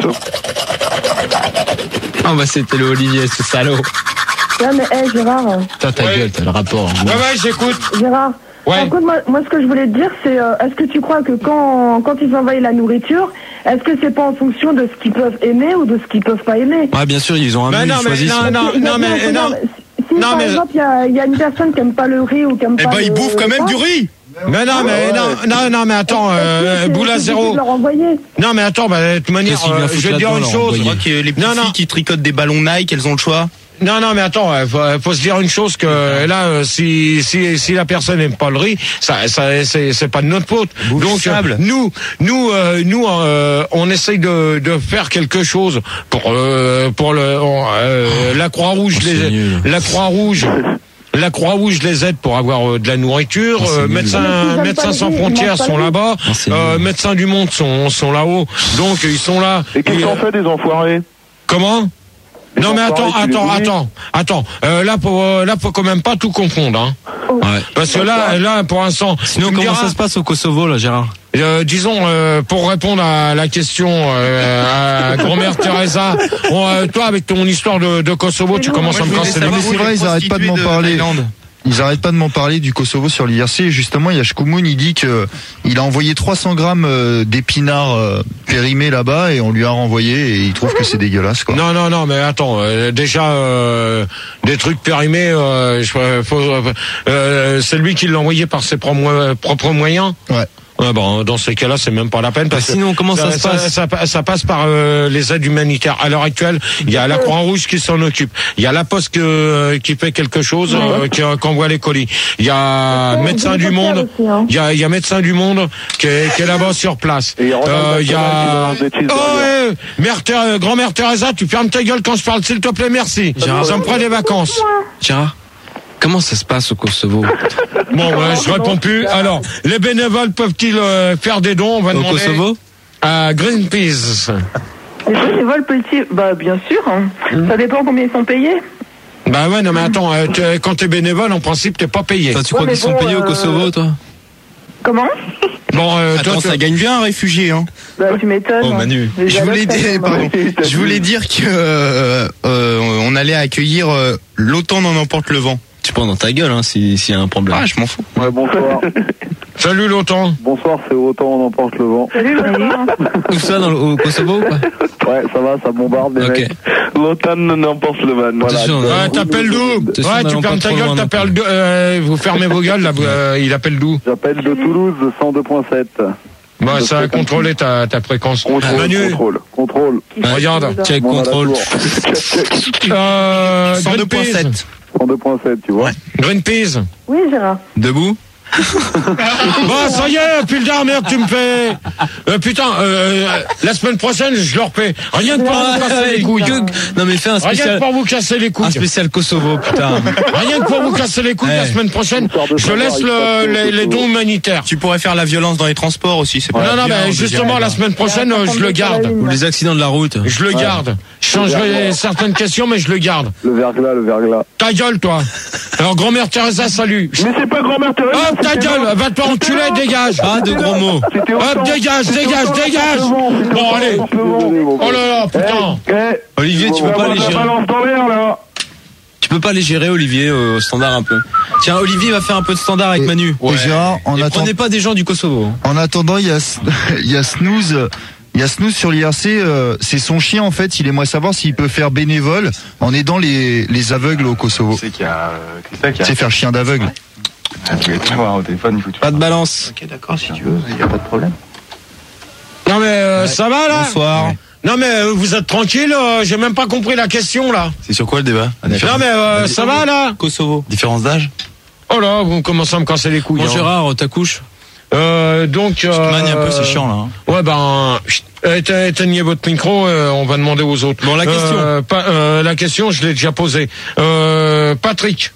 Ah bah c'était le Olivier, ce salaud. Ouais mais hé hey, Gérard. T'as ta ouais. gueule, t'as le rapport. Ouais ouais, j'écoute. Gérard. Ouais. Écoute, moi, moi, ce que je voulais te dire, c'est euh, est-ce que tu crois que quand, quand ils envoient la nourriture, est-ce que c'est pas en fonction de ce qu'ils peuvent aimer ou de ce qu'ils peuvent pas aimer? Ah, bien sûr, ils ont un bah menu, non, ils choisissent. Non, non, non, non, mais non. Si, si non, par mais... exemple, il y a, y a une personne qui aime pas le riz ou qui aime eh pas. Eh ben, le... ils bouffent quand même du riz! Mais non, mais non, non, non, mais attends, euh, boule à zéro. Non, mais attends, bah, de toute manière, euh, je vais te dire une chose. Je crois que les petites filles qui tricotent des ballons Nike, elles ont le choix. Non, non, mais attends, faut, faut se dire une chose que là, si si si la personne n'aime pas le riz, ça, ça c'est c'est pas de notre faute. Bouffe donc sable. nous nous euh, nous euh, on essaye de de faire quelque chose pour euh, pour le euh, la Croix-Rouge, les, la Croix-Rouge. La Croix-Rouge les aide pour avoir euh, de la nourriture. Euh, médecins, médecins sans frontières sont là-bas. Euh, médecins du monde sont sont là-haut. Donc ils sont là. Et qu'est-ce qu'on fait des enfoirés? Comment? Non mais attends, attends, attends, attends. Euh, là, pour, euh, là, faut quand même pas tout confondre, hein. Ouais. Parce que là, là, pour l'instant. Sinon, comment diras, ça se passe au Kosovo, là, Gérard? Euh, disons, euh, pour répondre à la question euh, à grand-mère Teresa, bon, euh, toi, avec ton histoire de, de Kosovo, tu commences à me casser les couilles. C'est vrai, ils arrêtent pas de m'en parler. Ils arrêtent pas de m'en parler du Kosovo sur l'I R C. Justement, il y a Shkoumoun, il dit que il a envoyé trois cents grammes d'épinards périmés là-bas et on lui a renvoyé et il trouve que c'est dégueulasse, quoi. Non, non, non, mais attends, euh, déjà euh, des trucs périmés, euh, je, faut, euh, c'est lui qui l'a envoyé par ses propres, propres moyens. Ouais. Ouais, bon, dans ces cas-là, c'est même pas la peine parce bah, sinon, que comment ça, ça se passe ça, ça, ça passe par euh, les aides humanitaires. À l'heure actuelle, il y a la Croix-Rouge qui s'en occupe. Il y a la Poste que, qui fait quelque chose, euh, qui, qui envoie les colis. Il y a Médecins du Monde. Il y a, il y a Médecins du Monde qui est, qui est là-bas sur place. Euh, il y a. Oh, ouais, mère, Thé- grand-mère Teresa, tu fermes ta gueule quand je parle, s'il te plaît, merci. Gérard, ça me prend des vacances. Gérard, comment ça se passe au Kosovo? Bon, ouais, je réponds plus. Alors, les bénévoles peuvent-ils euh, faire des dons? On va au demander Kosovo à Greenpeace. Les bénévoles peuvent-ils? Bah, bien sûr. Hein. Ça dépend combien ils sont payés. Bah ouais, non mais attends, euh, t'es, quand t'es bénévole, en principe, t'es pas payé. Toi, tu crois ouais, qu'ils bon, sont payés euh... au Kosovo, toi? Comment? Bon, euh, Attends, toi, ça tu... gagne bien un réfugié, hein. Bah, tu m'étonnes. Oh, Manu. Hein. Je voulais dire, pardon. Je voulais dire que euh, euh, on allait accueillir euh, l'OTAN n'en emporte le vent. Tu prends dans ta gueule, hein, si s'il y a un problème. Ah, je m'en fous. Ouais, bonsoir. Salut l'OTAN. Bonsoir, c'est OTAN, on emporte le vent. Salut l'OTAN. Tout ça dans le, au Kosovo ou pas? Ouais, ça va, ça bombarde les okay. mecs. L'OTAN n'emporte le van. Voilà. Attention, ouais, t'appelles d'où? Ouais, tu fermes ta gueule, t'appelles d'où? Euh, vous fermez vos gueules, là, euh, il appelle d'où? J'appelle de Toulouse, cent deux virgule sept. Bah, ça a contrôlé ta, ta fréquence. Contrôle, Manu. Contrôle, contrôle. Regarde. Check, bon, contrôle. Euh, cent deux virgule sept. cent deux virgule sept, tu vois. Ouais. Greenpeace. Oui, Gérard. Debout? Bon, ça y est, pull d'art, merde, tu me fais. Euh, putain, euh, la semaine prochaine, je leur paie. Rien que pour vous casser les couilles. Non, mais fais un spécial. Rien que pour vous casser les couilles. Un spécial Kosovo, putain. Rien que pour vous casser les couilles, la semaine prochaine, je laisse le, les, les dons humanitaires. Tu pourrais faire la violence dans les transports aussi, c'est pas Non, non, mais justement, la semaine prochaine, je le garde. Ou les accidents de la route. Je le garde. Je changerai certaines questions, mais je le garde. Le verglas, le verglas. Ta gueule, toi. Alors, grand-mère Teresa, salut. Mais c'est pas grand-mère Teresa. Hop, ta gueule, va te enculer, dégage. Pas de gros mots. Hop, dégage, dégage, dégage. Bon, allez. Oh là là, putain. Olivier, tu peux pas les gérer. Tu peux pas les gérer, Olivier, au standard un peu. Tiens, Olivier va faire un peu de standard avec Manu. Et Gérard, en Et attend- prenez pas des gens du Kosovo. En attendant, il y a, il y a Snooze. Il y a Snooze sur l'I R C, euh, c'est son chien en fait, il aimerait savoir s'il peut faire bénévole en aidant les, les aveugles au Kosovo. C'est qu'il y a, Christophe, qu'il y a- C'est faire chien d'aveugle. Je vais te voir au téléphone, il faut que tu- Pas de balance. Ok, d'accord, si tu veux, il n'y a pas de problème. Non, mais euh, ça va, là? Bonsoir. Non, mais euh, vous êtes tranquille, euh, j'ai même pas compris la question, là. C'est sur quoi le débat? Non, mais euh, ça va, là? Kosovo. Différence d'âge? Oh là, vous commencez à me casser les couilles. Bon, hein. Gérard, ta couche. Euh, donc. Je te manie un peu, c'est chiant, là. hein. Ouais, ben, chut, éte- éteignez votre micro, euh, on va demander aux autres. Bon, la question. Euh, pa- euh, la question, je l'ai déjà posée. Euh, Patrick.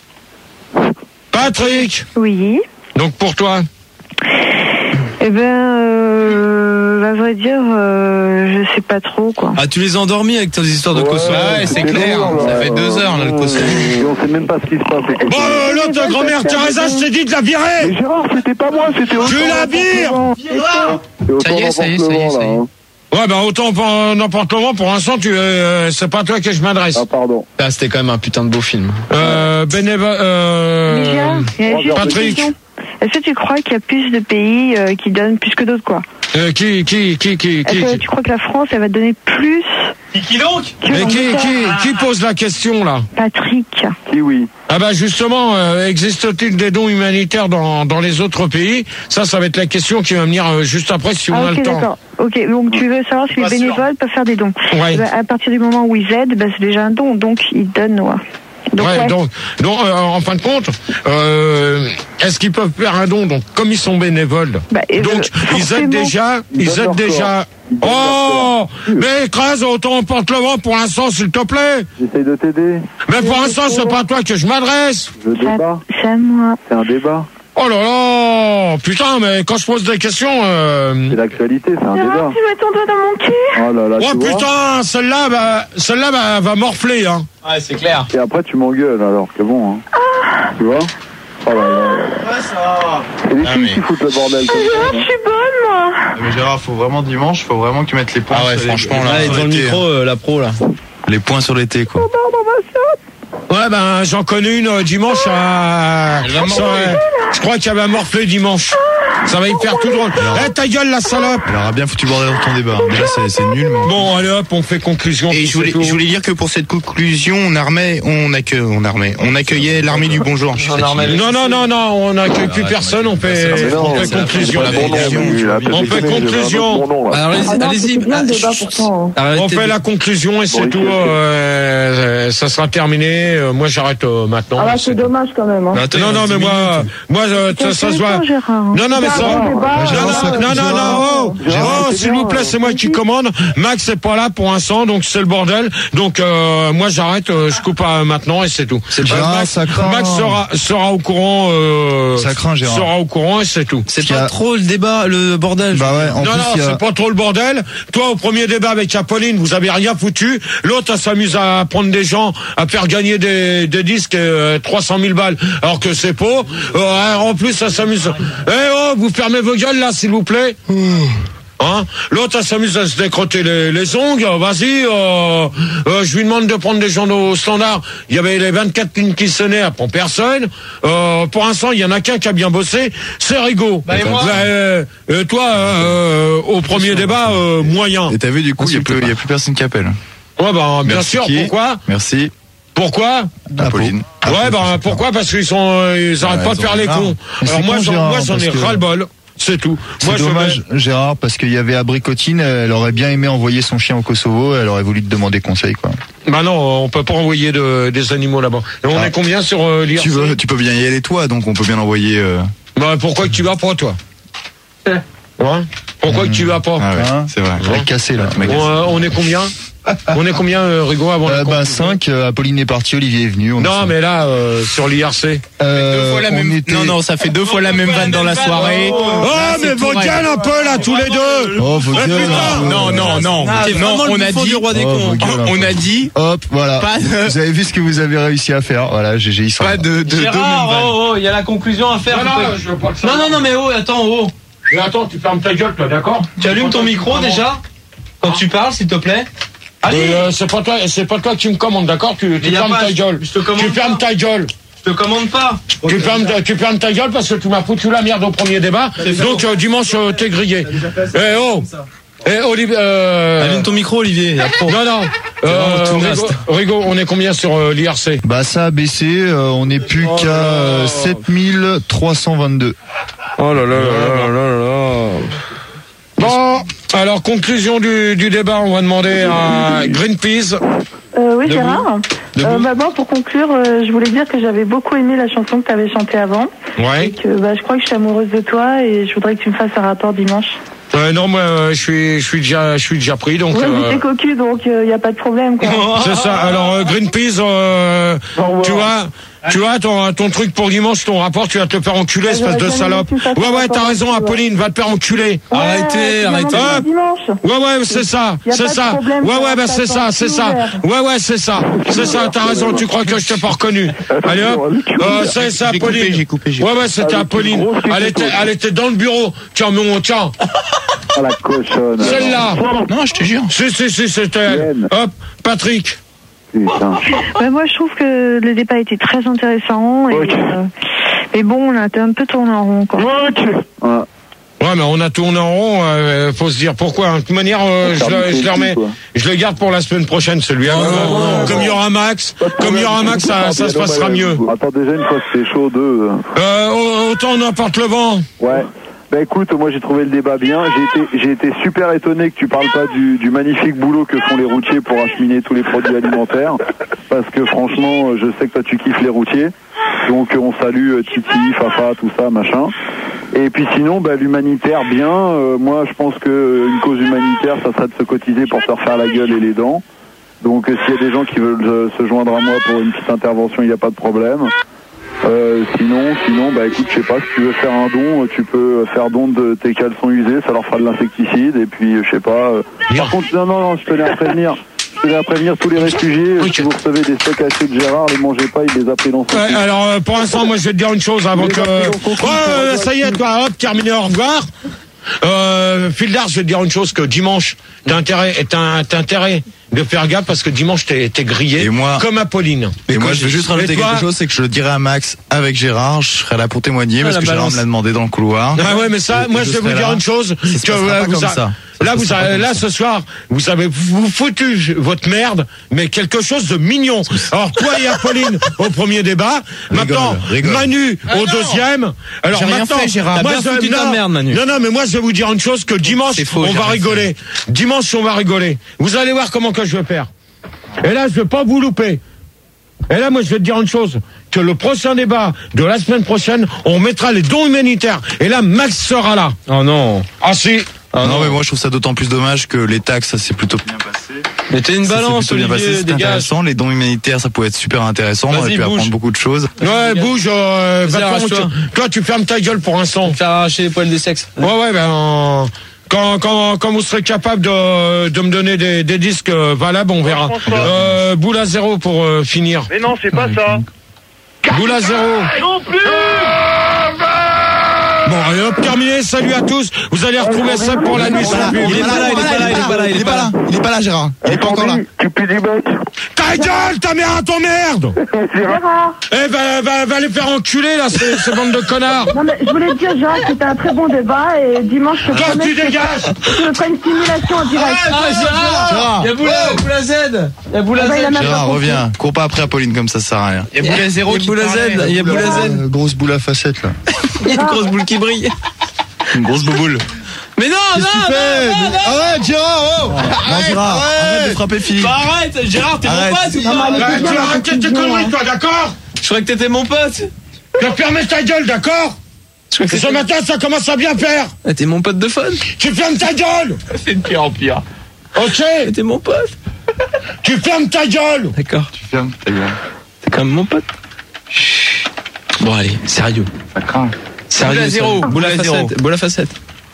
Patrick. Oui. Donc pour toi. Eh ben, euh, à vrai dire, euh, je sais pas trop, quoi. Ah, tu les as endormis avec tes histoires de Kosovo. Ah ouais, c'est clair. Ça fait deux heures, là, le Kosovo. Et on sait même pas ce qui se passe. au Kosovo. Bon, euh, l'autre grand-mère Teresa, je t'ai dit de la virer. Mais Gérard, c'était pas moi, c'était autant. Tu la vires. Ça y est, ça y est, ça y est, ça y est. Ouais, ben autant pour n'importe comment, pour l'instant, tu, euh, c'est pas à toi que je m'adresse. Ah, pardon. Ah, c'était quand même un putain de beau film. Euh, bénévole, euh, Mais Gérard, il y a juste une Patrick. question. Est-ce que tu crois qu'il y a plus de pays euh, qui donnent plus que d'autres, quoi? Euh, qui, qui, qui, qui, Est-ce qui, que qui, tu crois que la France, elle va donner plus Qui donc? que mais qui, l'Angleterre? qui, qui pose la question, là? Patrick. Kiwi. Ah bah justement, euh, existe-t-il des dons humanitaires dans, dans les autres pays? Ça, ça va être la question qui va venir euh, juste après si on Ah, a ok, le temps. d'accord. Ok, donc tu veux savoir si les Pas sûr. bénévoles peuvent faire des dons. Ouais. Eh ben, à partir du moment où ils aident, ben, c'est déjà un don, donc ils donnent, ouais. Donc, ouais, ouais. donc, donc euh, en fin de compte, euh, est-ce qu'ils peuvent faire un don? Donc, comme ils sont bénévoles, Bah, et donc euh, ils forcément. aident déjà, Ils ils donnent aident leur déjà. Ils donnent Oh, mais écrase, autant porte le vent pour l'instant, s'il te plaît. J'essaye de t'aider. Mais pour l'instant, c'est pas à toi que je m'adresse. Le débat. C'est à moi. C'est un débat. Oh là là, putain, mais quand je pose des questions, euh... C'est l'actualité, c'est un débat. Gérard, tu mets ton doigt dans mon cul. Oh là là, oh tu vois. putain, celle-là, bah, celle-là, bah, va morfler, hein. Ouais, c'est clair. Et après, tu m'engueules, alors que bon, hein. Tu vois. Oh là là là là. Ouais, ça va. C'est les Ah, filles mais- qui foutent le bordel comme Gérard, ça. je suis bonne, moi. Mais Gérard, faut vraiment dimanche, faut vraiment que tu mettes les points Ah ouais, sur les- franchement, là, Allez, dans le arrêtez, micro, euh, la pro, là. Les points sur les T, quoi. Ouais, ben, j'en connais une euh, dimanche à... Elle va Ça, morfler. ouais, je crois qu'elle va morfler dimanche. Ça va y faire tout drôle. Eh, ta gueule, la salope. Elle aura bien foutu le bordel dans ton débat. Déjà, c'est, c'est nul, mais... Bon, allez hop, on fait conclusion. Et puis je voulais, c'est tout. je voulais dire que pour cette conclusion, on armait, on accueille, on armait, on accueillait l'armée du bonjour. Je suis fatigué. Non, non, non, non, on n'accueille plus personne, on fait, on fait conclusion. On fait conclusion. Alors, allez-y, Ah non, allez-y. c'était bien Ah, le débat chut, pourtant. arrêtez On fait de- la conclusion et c'est Bon, tout. ok, ok. euh, ça sera terminé. Euh, Moi, j'arrête euh, maintenant. Ah là, C'est c'est dommage quand même. Hein. Non, attendez, Non, non, dix mais moi, minutes. moi, euh, ça, ça se voit. Gérard. Non, non, mais ça. Gérard, Non, débat, non, non, non, non, oh, oh, s'il vous plaît, c'est moi qui commande. Max est pas là pour l'instant, donc c'est le bordel. Donc, euh, moi, j'arrête, euh, je coupe euh, maintenant et c'est tout. C'est Euh, Gérard, Max, ça craint. Max sera, sera au courant. Euh, Ça craint, Gérard. Sera au courant et c'est tout. C'est Parce qu'il y pas a- trop le débat, le bordel. Bah ouais, en non, plus, non, il y a... c'est pas trop le bordel. Toi, au premier débat avec Apolline, vous avez rien foutu. L'autre, elle s'amuse à prendre des gens, à faire gagner des, des disques, euh, trois cent mille balles, alors que c'est faux. Euh, en plus, ça s'amuse. Eh oh, vous fermez vos gueules, là, s'il vous plaît. Hein? L'autre, elle s'amuse à se décrotter les, les ongles. Vas-y, euh, euh, je lui demande de prendre des gens au standard. Il y avait les vingt-quatre lignes qui sonnaient, elle prend personne. Euh, pour l'instant, il y en a qu'un qui a bien bossé, c'est Rigaud. Bah, et moi Bah, euh, euh, toi, euh, au premier débat, euh, moyen. Et t'as vu, du coup, il y a plus, il y a plus personne qui appelle. Ouais, bah, bien Merci sûr. qui Pourquoi? Merci. Pourquoi? Apolline. Ouais, bah, pourquoi? Parce qu'ils sont, euh, ils arrêtent Ouais, pas ils de faire ont les marre. cons. Mais Alors c'est moi, con, j'en, Gérard, moi, j'en ai parce que- ras-le-bol. C'est tout. C'est Moi, je dommage, vais- Gérard, parce qu'il y avait Abricotine, elle aurait bien aimé envoyer son chien au Kosovo, elle aurait voulu te demander conseil, quoi. Bah non, on peut pas envoyer de, des animaux là-bas. Et on Ah. est combien sur euh, l'I R C? Tu veux, tu peux bien y aller toi, donc on peut bien envoyer. Euh... Bah, pourquoi que tu vas pas, toi? Ouais. Pourquoi mmh. que tu vas pas? Ah ouais, hein c'est vrai. Ouais. Cassé là. On, euh, on est combien? On est combien, euh, Rigaud, avant euh, bah, cinq, euh, Apolline est partie, Olivier est venu. On non, mais là, euh, sur l'I R C. Euh, deux fois la même... était... Non, non, ça fait deux fois la même vanne dans la soirée. Oh, oh là, mais vos gueules un peu, là, tous les deux. Oh, vos gueules. Non, non, non. Ah, non, on a dit, roi des cons. On a dit. Hop, voilà. De... Vous avez vu ce que vous avez réussi à faire. Voilà, G G, ils sont. Pas de, de, Gérard, oh, oh, il y a la conclusion à faire. Non, non, je veux pas non, non, non, mais oh, attends, oh. Mais attends, tu fermes ta gueule, toi, d'accord? Tu allumes ton micro, déjà? Quand tu parles, s'il te plaît? Allez, euh, c'est pas toi, c'est pas toi qui me commande, d'accord? Tu, tu fermes ta gueule. Je te commande tu fermes ta gueule. Je te commande pas. Tu fermes, tu fermes ta gueule parce que tu m'as foutu la merde au premier débat. Donc euh, dimanche euh, t'es grillé. Eh oh. Eh Olivier. Euh... Allume ton micro, Olivier. Non non. Euh, Rigaud, Rigaud, on est combien sur euh, l'I R C? Bah ça a baissé. Euh, on n'est plus oh qu'à euh, sept mille trois cent vingt-deux. Oh là là là là là là. Bon, alors conclusion du, du débat, on va demander à Greenpeace. Euh, oui, Gérard. Euh, bah, bon, pour conclure, euh, je voulais dire que j'avais beaucoup aimé la chanson que tu avais chantée avant. Ouais. Et que bah, je crois que je suis amoureuse de toi et je voudrais que tu me fasses un rapport dimanche. Euh, non, moi, euh, je suis, je suis déjà, je suis déjà pris, donc. Oui, euh... mais t'es cocu, donc il euh, y a pas de problème, quoi. C'est ça. Alors euh, Greenpeace, euh, tu vois. Tu vois, ton, ton truc pour dimanche, ton rapport, tu vas te faire enculer, espèce de salope. Ouais, ouais, t'as raison, Apolline, va te faire enculer. Ouais, arrêtez, arrêtez. Ouais, ouais, c'est ça, c'est ça. Ouais, ouais, bah c'est ça, c'est ça. Ouais, ouais, c'est ça. C'est ça, t'as raison, tu crois que je t'ai pas reconnu. Allez hop, euh, c'est ça, Apolline. J'ai coupé, j'ai coupé. Ouais, ouais, c'était Apolline. Elle était, elle était dans le bureau. Tiens, mon, tiens. Ah, la cochonne. Celle-là. Non, je te jure. Si, si, si, c'était elle. Hop, Patrick. Bah, moi, je trouve que le débat était très intéressant. Et, okay. euh, mais bon, on a un peu tourné en rond. Quoi. Okay. Ouais. Ouais, mais on a tourné en rond. Euh, faut se dire pourquoi. De toute manière, euh, je, le, je le remets, je le garde pour la semaine prochaine, celui-là. Oh, euh, comme il y aura Max, comme il y aura Max, ça, ça se passera mieux. Attends, déjà une fois que c'est chaud, deux. Euh, autant on emporte le vent. Ouais. Bah écoute, moi j'ai trouvé le débat bien. J'ai été, j'ai été super étonné que tu parles pas du, du magnifique boulot que font les routiers pour acheminer tous les produits alimentaires. Parce que franchement, je sais que toi tu kiffes les routiers. Donc on salue Titi, Fafa, tout ça, machin. Et puis sinon, bah, l'humanitaire, bien. Euh, moi je pense que une cause humanitaire, ça serait de se cotiser pour se refaire la gueule et les dents. Donc euh, s'il y a des gens qui veulent euh, se joindre à moi pour une petite intervention, il n'y a pas de problème. Euh, sinon, sinon, bah écoute, je sais pas, si tu veux faire un don, tu peux faire don de tes caleçons usés, ça leur fera de l'insecticide, et puis je sais pas. Euh... Par contre, non, non, non, je tenais à prévenir, je tenais à prévenir tous les réfugiés. Okay. Si vous recevez des steaks hachés de Gérard, les mangez pas, il les a pris dans son. Ouais, alors euh, pour l'instant, moi je vais te dire une chose avant que. Ouais, ça y est, toi, hop, terminé, au revoir. Euh, Fildar, je vais te dire une chose, que dimanche, t'as intérêt, t'as, t'as intérêt de faire gaffe parce que dimanche t'es, t'es grillé. Et moi, comme Apolline. Et, et moi, je veux juste rajouter toi, quelque chose, c'est que je le dirai à Max avec Gérard, je serai là pour témoigner, ah, parce que Gérard me l'a demandé dans le couloir. Ah ouais, mais ça, et moi je vais vous dire une chose, que euh, vous a, ça. Là, vous avez, là, ce soir, vous avez vous foutu votre merde, mais quelque chose de mignon. Alors, toi et Apolline au premier débat. Rigole, maintenant, rigole. Manu ah au non. deuxième. Alors, J'ai maintenant, rien fait, Gérard. moi, T'as bien je, foutu non, ta merde, Manu. Non, non, mais moi, je vais vous dire une chose, que dimanche, faux, on va rigoler. Fait. Dimanche, on va rigoler. Vous allez voir comment que je vais faire. Et là, je vais pas vous louper. Et là, moi, je vais te dire une chose, que le prochain débat de la semaine prochaine, on mettra les dons humanitaires. Et là, Max sera là. Oh non. Ah si. Ah non, non, mais moi je trouve ça d'autant plus dommage que les taxes, ça s'est plutôt bien passé. Mais t'es une balance, Olivier, c'est intéressant. Les dons humanitaires, ça pouvait être super intéressant. On aurait pu apprendre beaucoup de choses. Ouais, bouge. Euh, va tu, toi, tu fermes ta gueule pour l'instant. Faire arracher les poils des sexes. Ouais, ouais, ben. Quand, quand, quand vous serez capable de, de me donner des, des disques valables, on verra. Euh, boule à zéro pour euh, finir. Mais non, c'est pas ça. Boule à zéro. Non plus. Bon, allez hop, terminé. Salut à tous. Vous allez retrouver ça pour la nuit sans pub. Il est pas là, il est pas là, il est pas là, il est pas là. Il est pas là, Gérard. Il est pas encore là. Tu peux du bec. Ta gueule, ta mère à ton merde. Gérard. Eh, va, va, va les faire enculer, là, ces, ces bandes de connards. Non, mais je voulais te dire, Gérard, que c'était un très bon débat et dimanche, je te promets. Tu dégages. Je ferai une simulation en direct. Ah, Gérard. Il y a Boula Z. Il y a Boula Z. Gérard, reviens. Cours pas après Apolline comme ça, ça sert à rien. Il y a Boula zéro. Il y a Boula Z. Il y a Boula Z. Grosse boule à facettes, là. Il y a une grosse boule qui brille. Une grosse bouboule. Mais non, non, non, non, non. Arrête, Gérard, oh. Arrête, Gérard, arrête de frapper Philippe. Bah arrête, Gérard, t'es mon pote ou pas? Tu arrêtes tes conneries, toi, d'accord? Je croyais que t'étais mon pote. Tu vas fermer ta gueule, d'accord? Ce matin, ça commence à bien faire. Ah, t'es mon pote de fun. Tu fermes ta gueule. C'est de pire en pire. Ok. T'es mon pote. Tu fermes ta gueule. D'accord. Tu fermes ta gueule. T'es quand même mon pote. Chut. Bon allez, sérieux. Ça craint. Sérieux. Boule à zéro. Boule à facette. Boule à facette.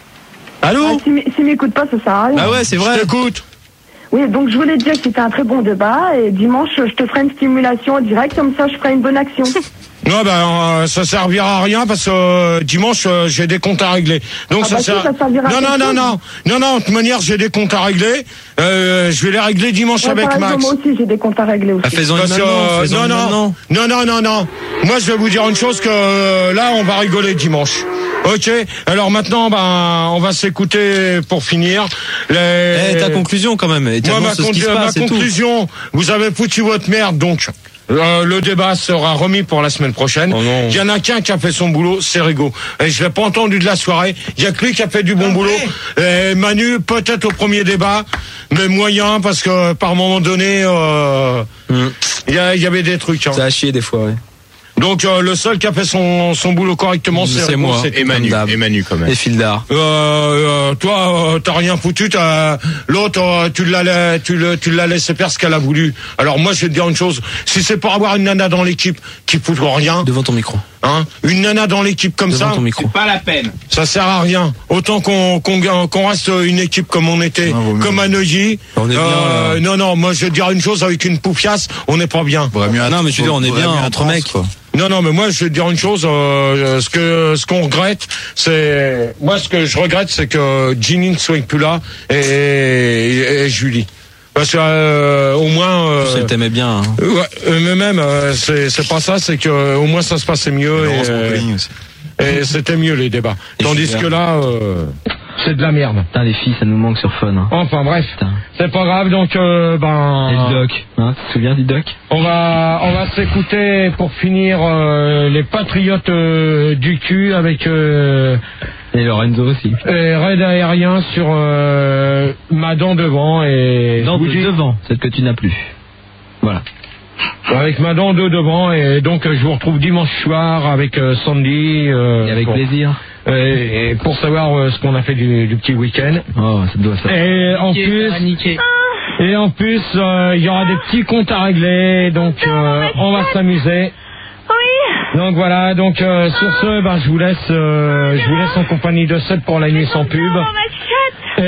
Allô. Ah, si m'écoute pas, ça sert à rien. Bah ouais, c'est vrai. Je t'écoute. Oui, donc je voulais te dire que c'était un très bon débat et dimanche je te ferai une stimulation en direct, comme ça je ferai une bonne action. Non, ben euh, ça servira à rien parce que euh, dimanche euh, j'ai des comptes à régler. Donc Ah ça bah si, sert. ça servira à non, non, quelque non, chose. non, non, non. De toute manière, j'ai des comptes à régler. Euh, je vais les régler dimanche Ouais, avec par exemple, Max. moi aussi j'ai des comptes à régler aussi. Ah, faisons une Parce que, maintenant. euh, Faisons non, une non, maintenant. non, non, non, non. Moi, je vais vous dire une chose que euh, là, on va rigoler dimanche. Ok. Alors maintenant, ben, on va s'écouter pour finir. Les... Eh, ta conclusion quand même. Et Moi, ma, ce qui se con- passe ma et tout. conclusion, vous avez foutu votre merde, donc euh, le débat sera remis pour la semaine prochaine. Oh non. Il y en a qu'un qui a fait son boulot, c'est Rigaud. Et je l'ai pas entendu de la soirée. Il y a que lui qui a fait du bon Ah, boulot. Et Manu, peut-être au premier débat, mais moyen parce que par moment donné, euh, il y, a- il y avait des trucs. Hein. Ça a chier des fois, ouais. Donc euh, le seul qui a fait son, son boulot correctement, c'est C'est Rigaud, moi. c'est Et Manu, Comme d'hab. et Manu quand même. Et Fildar. euh, euh, toi, euh, t'as rien foutu. T'as... L'autre, euh, tu l'as, tu le, tu l'as laissé faire ce qu'elle a voulu. Alors moi, je vais te dire une chose. Si c'est pour avoir une nana dans l'équipe qui fout rien, Devant ton micro. hein, une nana dans l'équipe comme Devant ça, ton micro. Pas la peine. ça sert à rien. Autant qu'on, qu'on, qu'on reste une équipe comme on était, Ah, vaut mieux. comme à Neuilly. On est bien, Euh, là. non, non. Moi, je vais te dire une chose. Avec une poufiasse, on n'est pas bien. Faudrait mieux Non, un- mais je veux dire, on est faudrait bien mieux un entre trans, mecs. quoi. Non, non, mais moi, je vais te dire une chose. Euh, ce que, ce qu'on regrette, c'est, moi, ce que je regrette, c'est que Ginny ne soit plus là et, et, et Julie. Parce que euh, au moins. Euh, Tu sais, t'aimais bien. Hein. ouais, euh, mais même, euh, c'est, c'est pas ça. C'est que euh, au moins ça se passait mieux Laurence et, Montpellier aussi. et c'était mieux les débats. Et Tandis super. que là, euh, c'est de la merde. Putain, les filles, ça nous manque sur Fun. Hein. Enfin bref, Putain. c'est pas grave. Donc euh, ben. Et le doc, hein, tu te souviens du doc? On va, on va s'écouter pour finir euh, les Patriotes euh, du cul avec euh, Et Lorenzo aussi. et raid aérien sur euh, ma dent devant et Dans je vous de dis- devant, celle que tu n'as plus. Voilà. avec ma dent de devant et donc euh, je vous retrouve dimanche soir avec euh, Sandy euh, Et avec pour, plaisir. et, et pour savoir euh, ce qu'on a fait du, du petit week-end. Oh, ça doit ça. Et en plus, et en plus, euh, il y aura des petits comptes à régler, donc euh, on va s'amuser. Oui. Donc voilà, donc euh, sur ce, ben, je vous laisse, euh, je vous laisse en compagnie de Seb pour la nuit sans pub. Oh, ma chatte.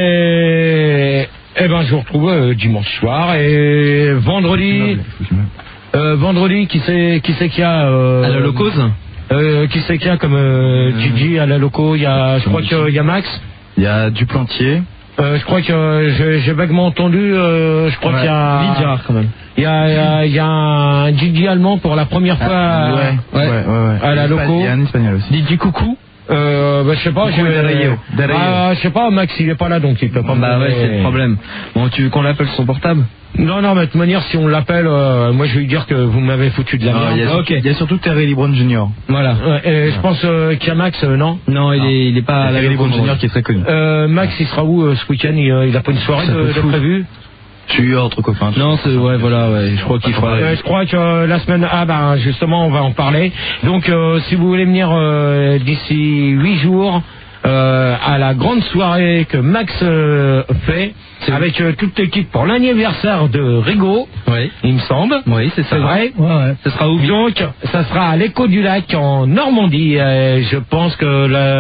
Et, et ben je vous retrouve euh, dimanche soir et vendredi. Euh, vendredi, qui c'est qui c'est qu'il y a euh, À la locose euh, Qui c'est qu'il y a comme euh, Gigi à la loco? Il y a, je crois qu'il y a Max. Il y a Duplantier. Euh, je crois que euh, j'ai j'ai vaguement entendu. Euh, je crois Ouais, qu'il y a. Vidjar, quand même. Il y a, il y a, il y a un Gigi allemand pour la première fois à, ouais, ouais, ouais, ouais. à la loco. Il y a un espagnol aussi. Didi Coucou. Euh, bah, je sais pas, Coucou je Dario, Dario. Ah, je sais pas, Max il est pas là donc il peut pas me Bah ouais, donner- c'est le problème. Bon, tu veux qu'on l'appelle son portable? Non, non, mais de toute manière, si on l'appelle, euh, moi je vais lui dire que vous m'avez foutu de la Ah, merde. il, y a, Ok. il y a surtout Terry Lebron Junior Voilà. Ouais, et je pense euh, qu'il y a Max, euh, non Non, il est, il est pas à la Terry Lebron locose. Junior qui est très connu. euh, Max, il sera où euh, ce week-end? il, euh, il a pas une soirée Ça de, peut de foutre. prévu? Je suis entre copains. Non, c'est, ouais, voilà, ouais, je crois qu'il fera. Euh, je crois que euh, la semaine, ah ben justement, on va en parler. Donc, euh, si vous voulez venir euh, d'ici huit jours. Euh, à la grande soirée que Max euh, fait avec euh, toute l'équipe pour l'anniversaire de Rigaud, Oui. il me semble. Oui, c'est ça. C'est vrai. Ouais, ouais. Ce sera où? Donc, ça sera à l'Écho du Lac en Normandie. Euh, je pense que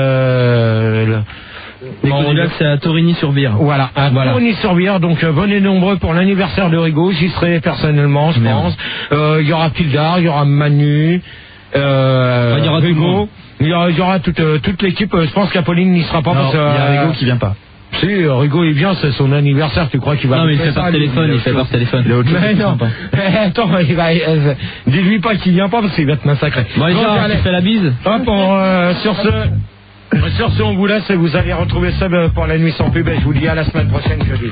le, le L'Écho non, du Lac, c'est à Torigny-sur-Vire. voilà, à Voilà. Tourny-sur-Vire. Donc euh, venez nombreux pour l'anniversaire de Rigaud. J'y serai personnellement, je Merde. pense. Euh, Il y aura Pildar, il y aura Manu, euh, Bah, il y aura tout le Rigaud. monde. Il y aura, il y aura toute, euh, toute l'équipe. Euh, Je pense qu'Apolline n'y sera pas Non, parce que. il y a euh, Rigaud qui vient pas. Si, euh, Rigaud il vient, c'est son anniversaire. Tu crois qu'il va Non, mais il faire fait par ça, lui, téléphone, il fait par téléphone. Il a autre chose Mais qui non, prend pas. attends, il va, euh, dis-lui pas qu'il vient pas parce qu'il va te massacrer. Bon, allez, Donc, Gérard, allez. tu fais la bise? Hop, on, euh, sur ce, sur ce, on vous laisse et vous allez retrouver ça pour la nuit sans pub et je vous dis à la semaine prochaine, jeudi.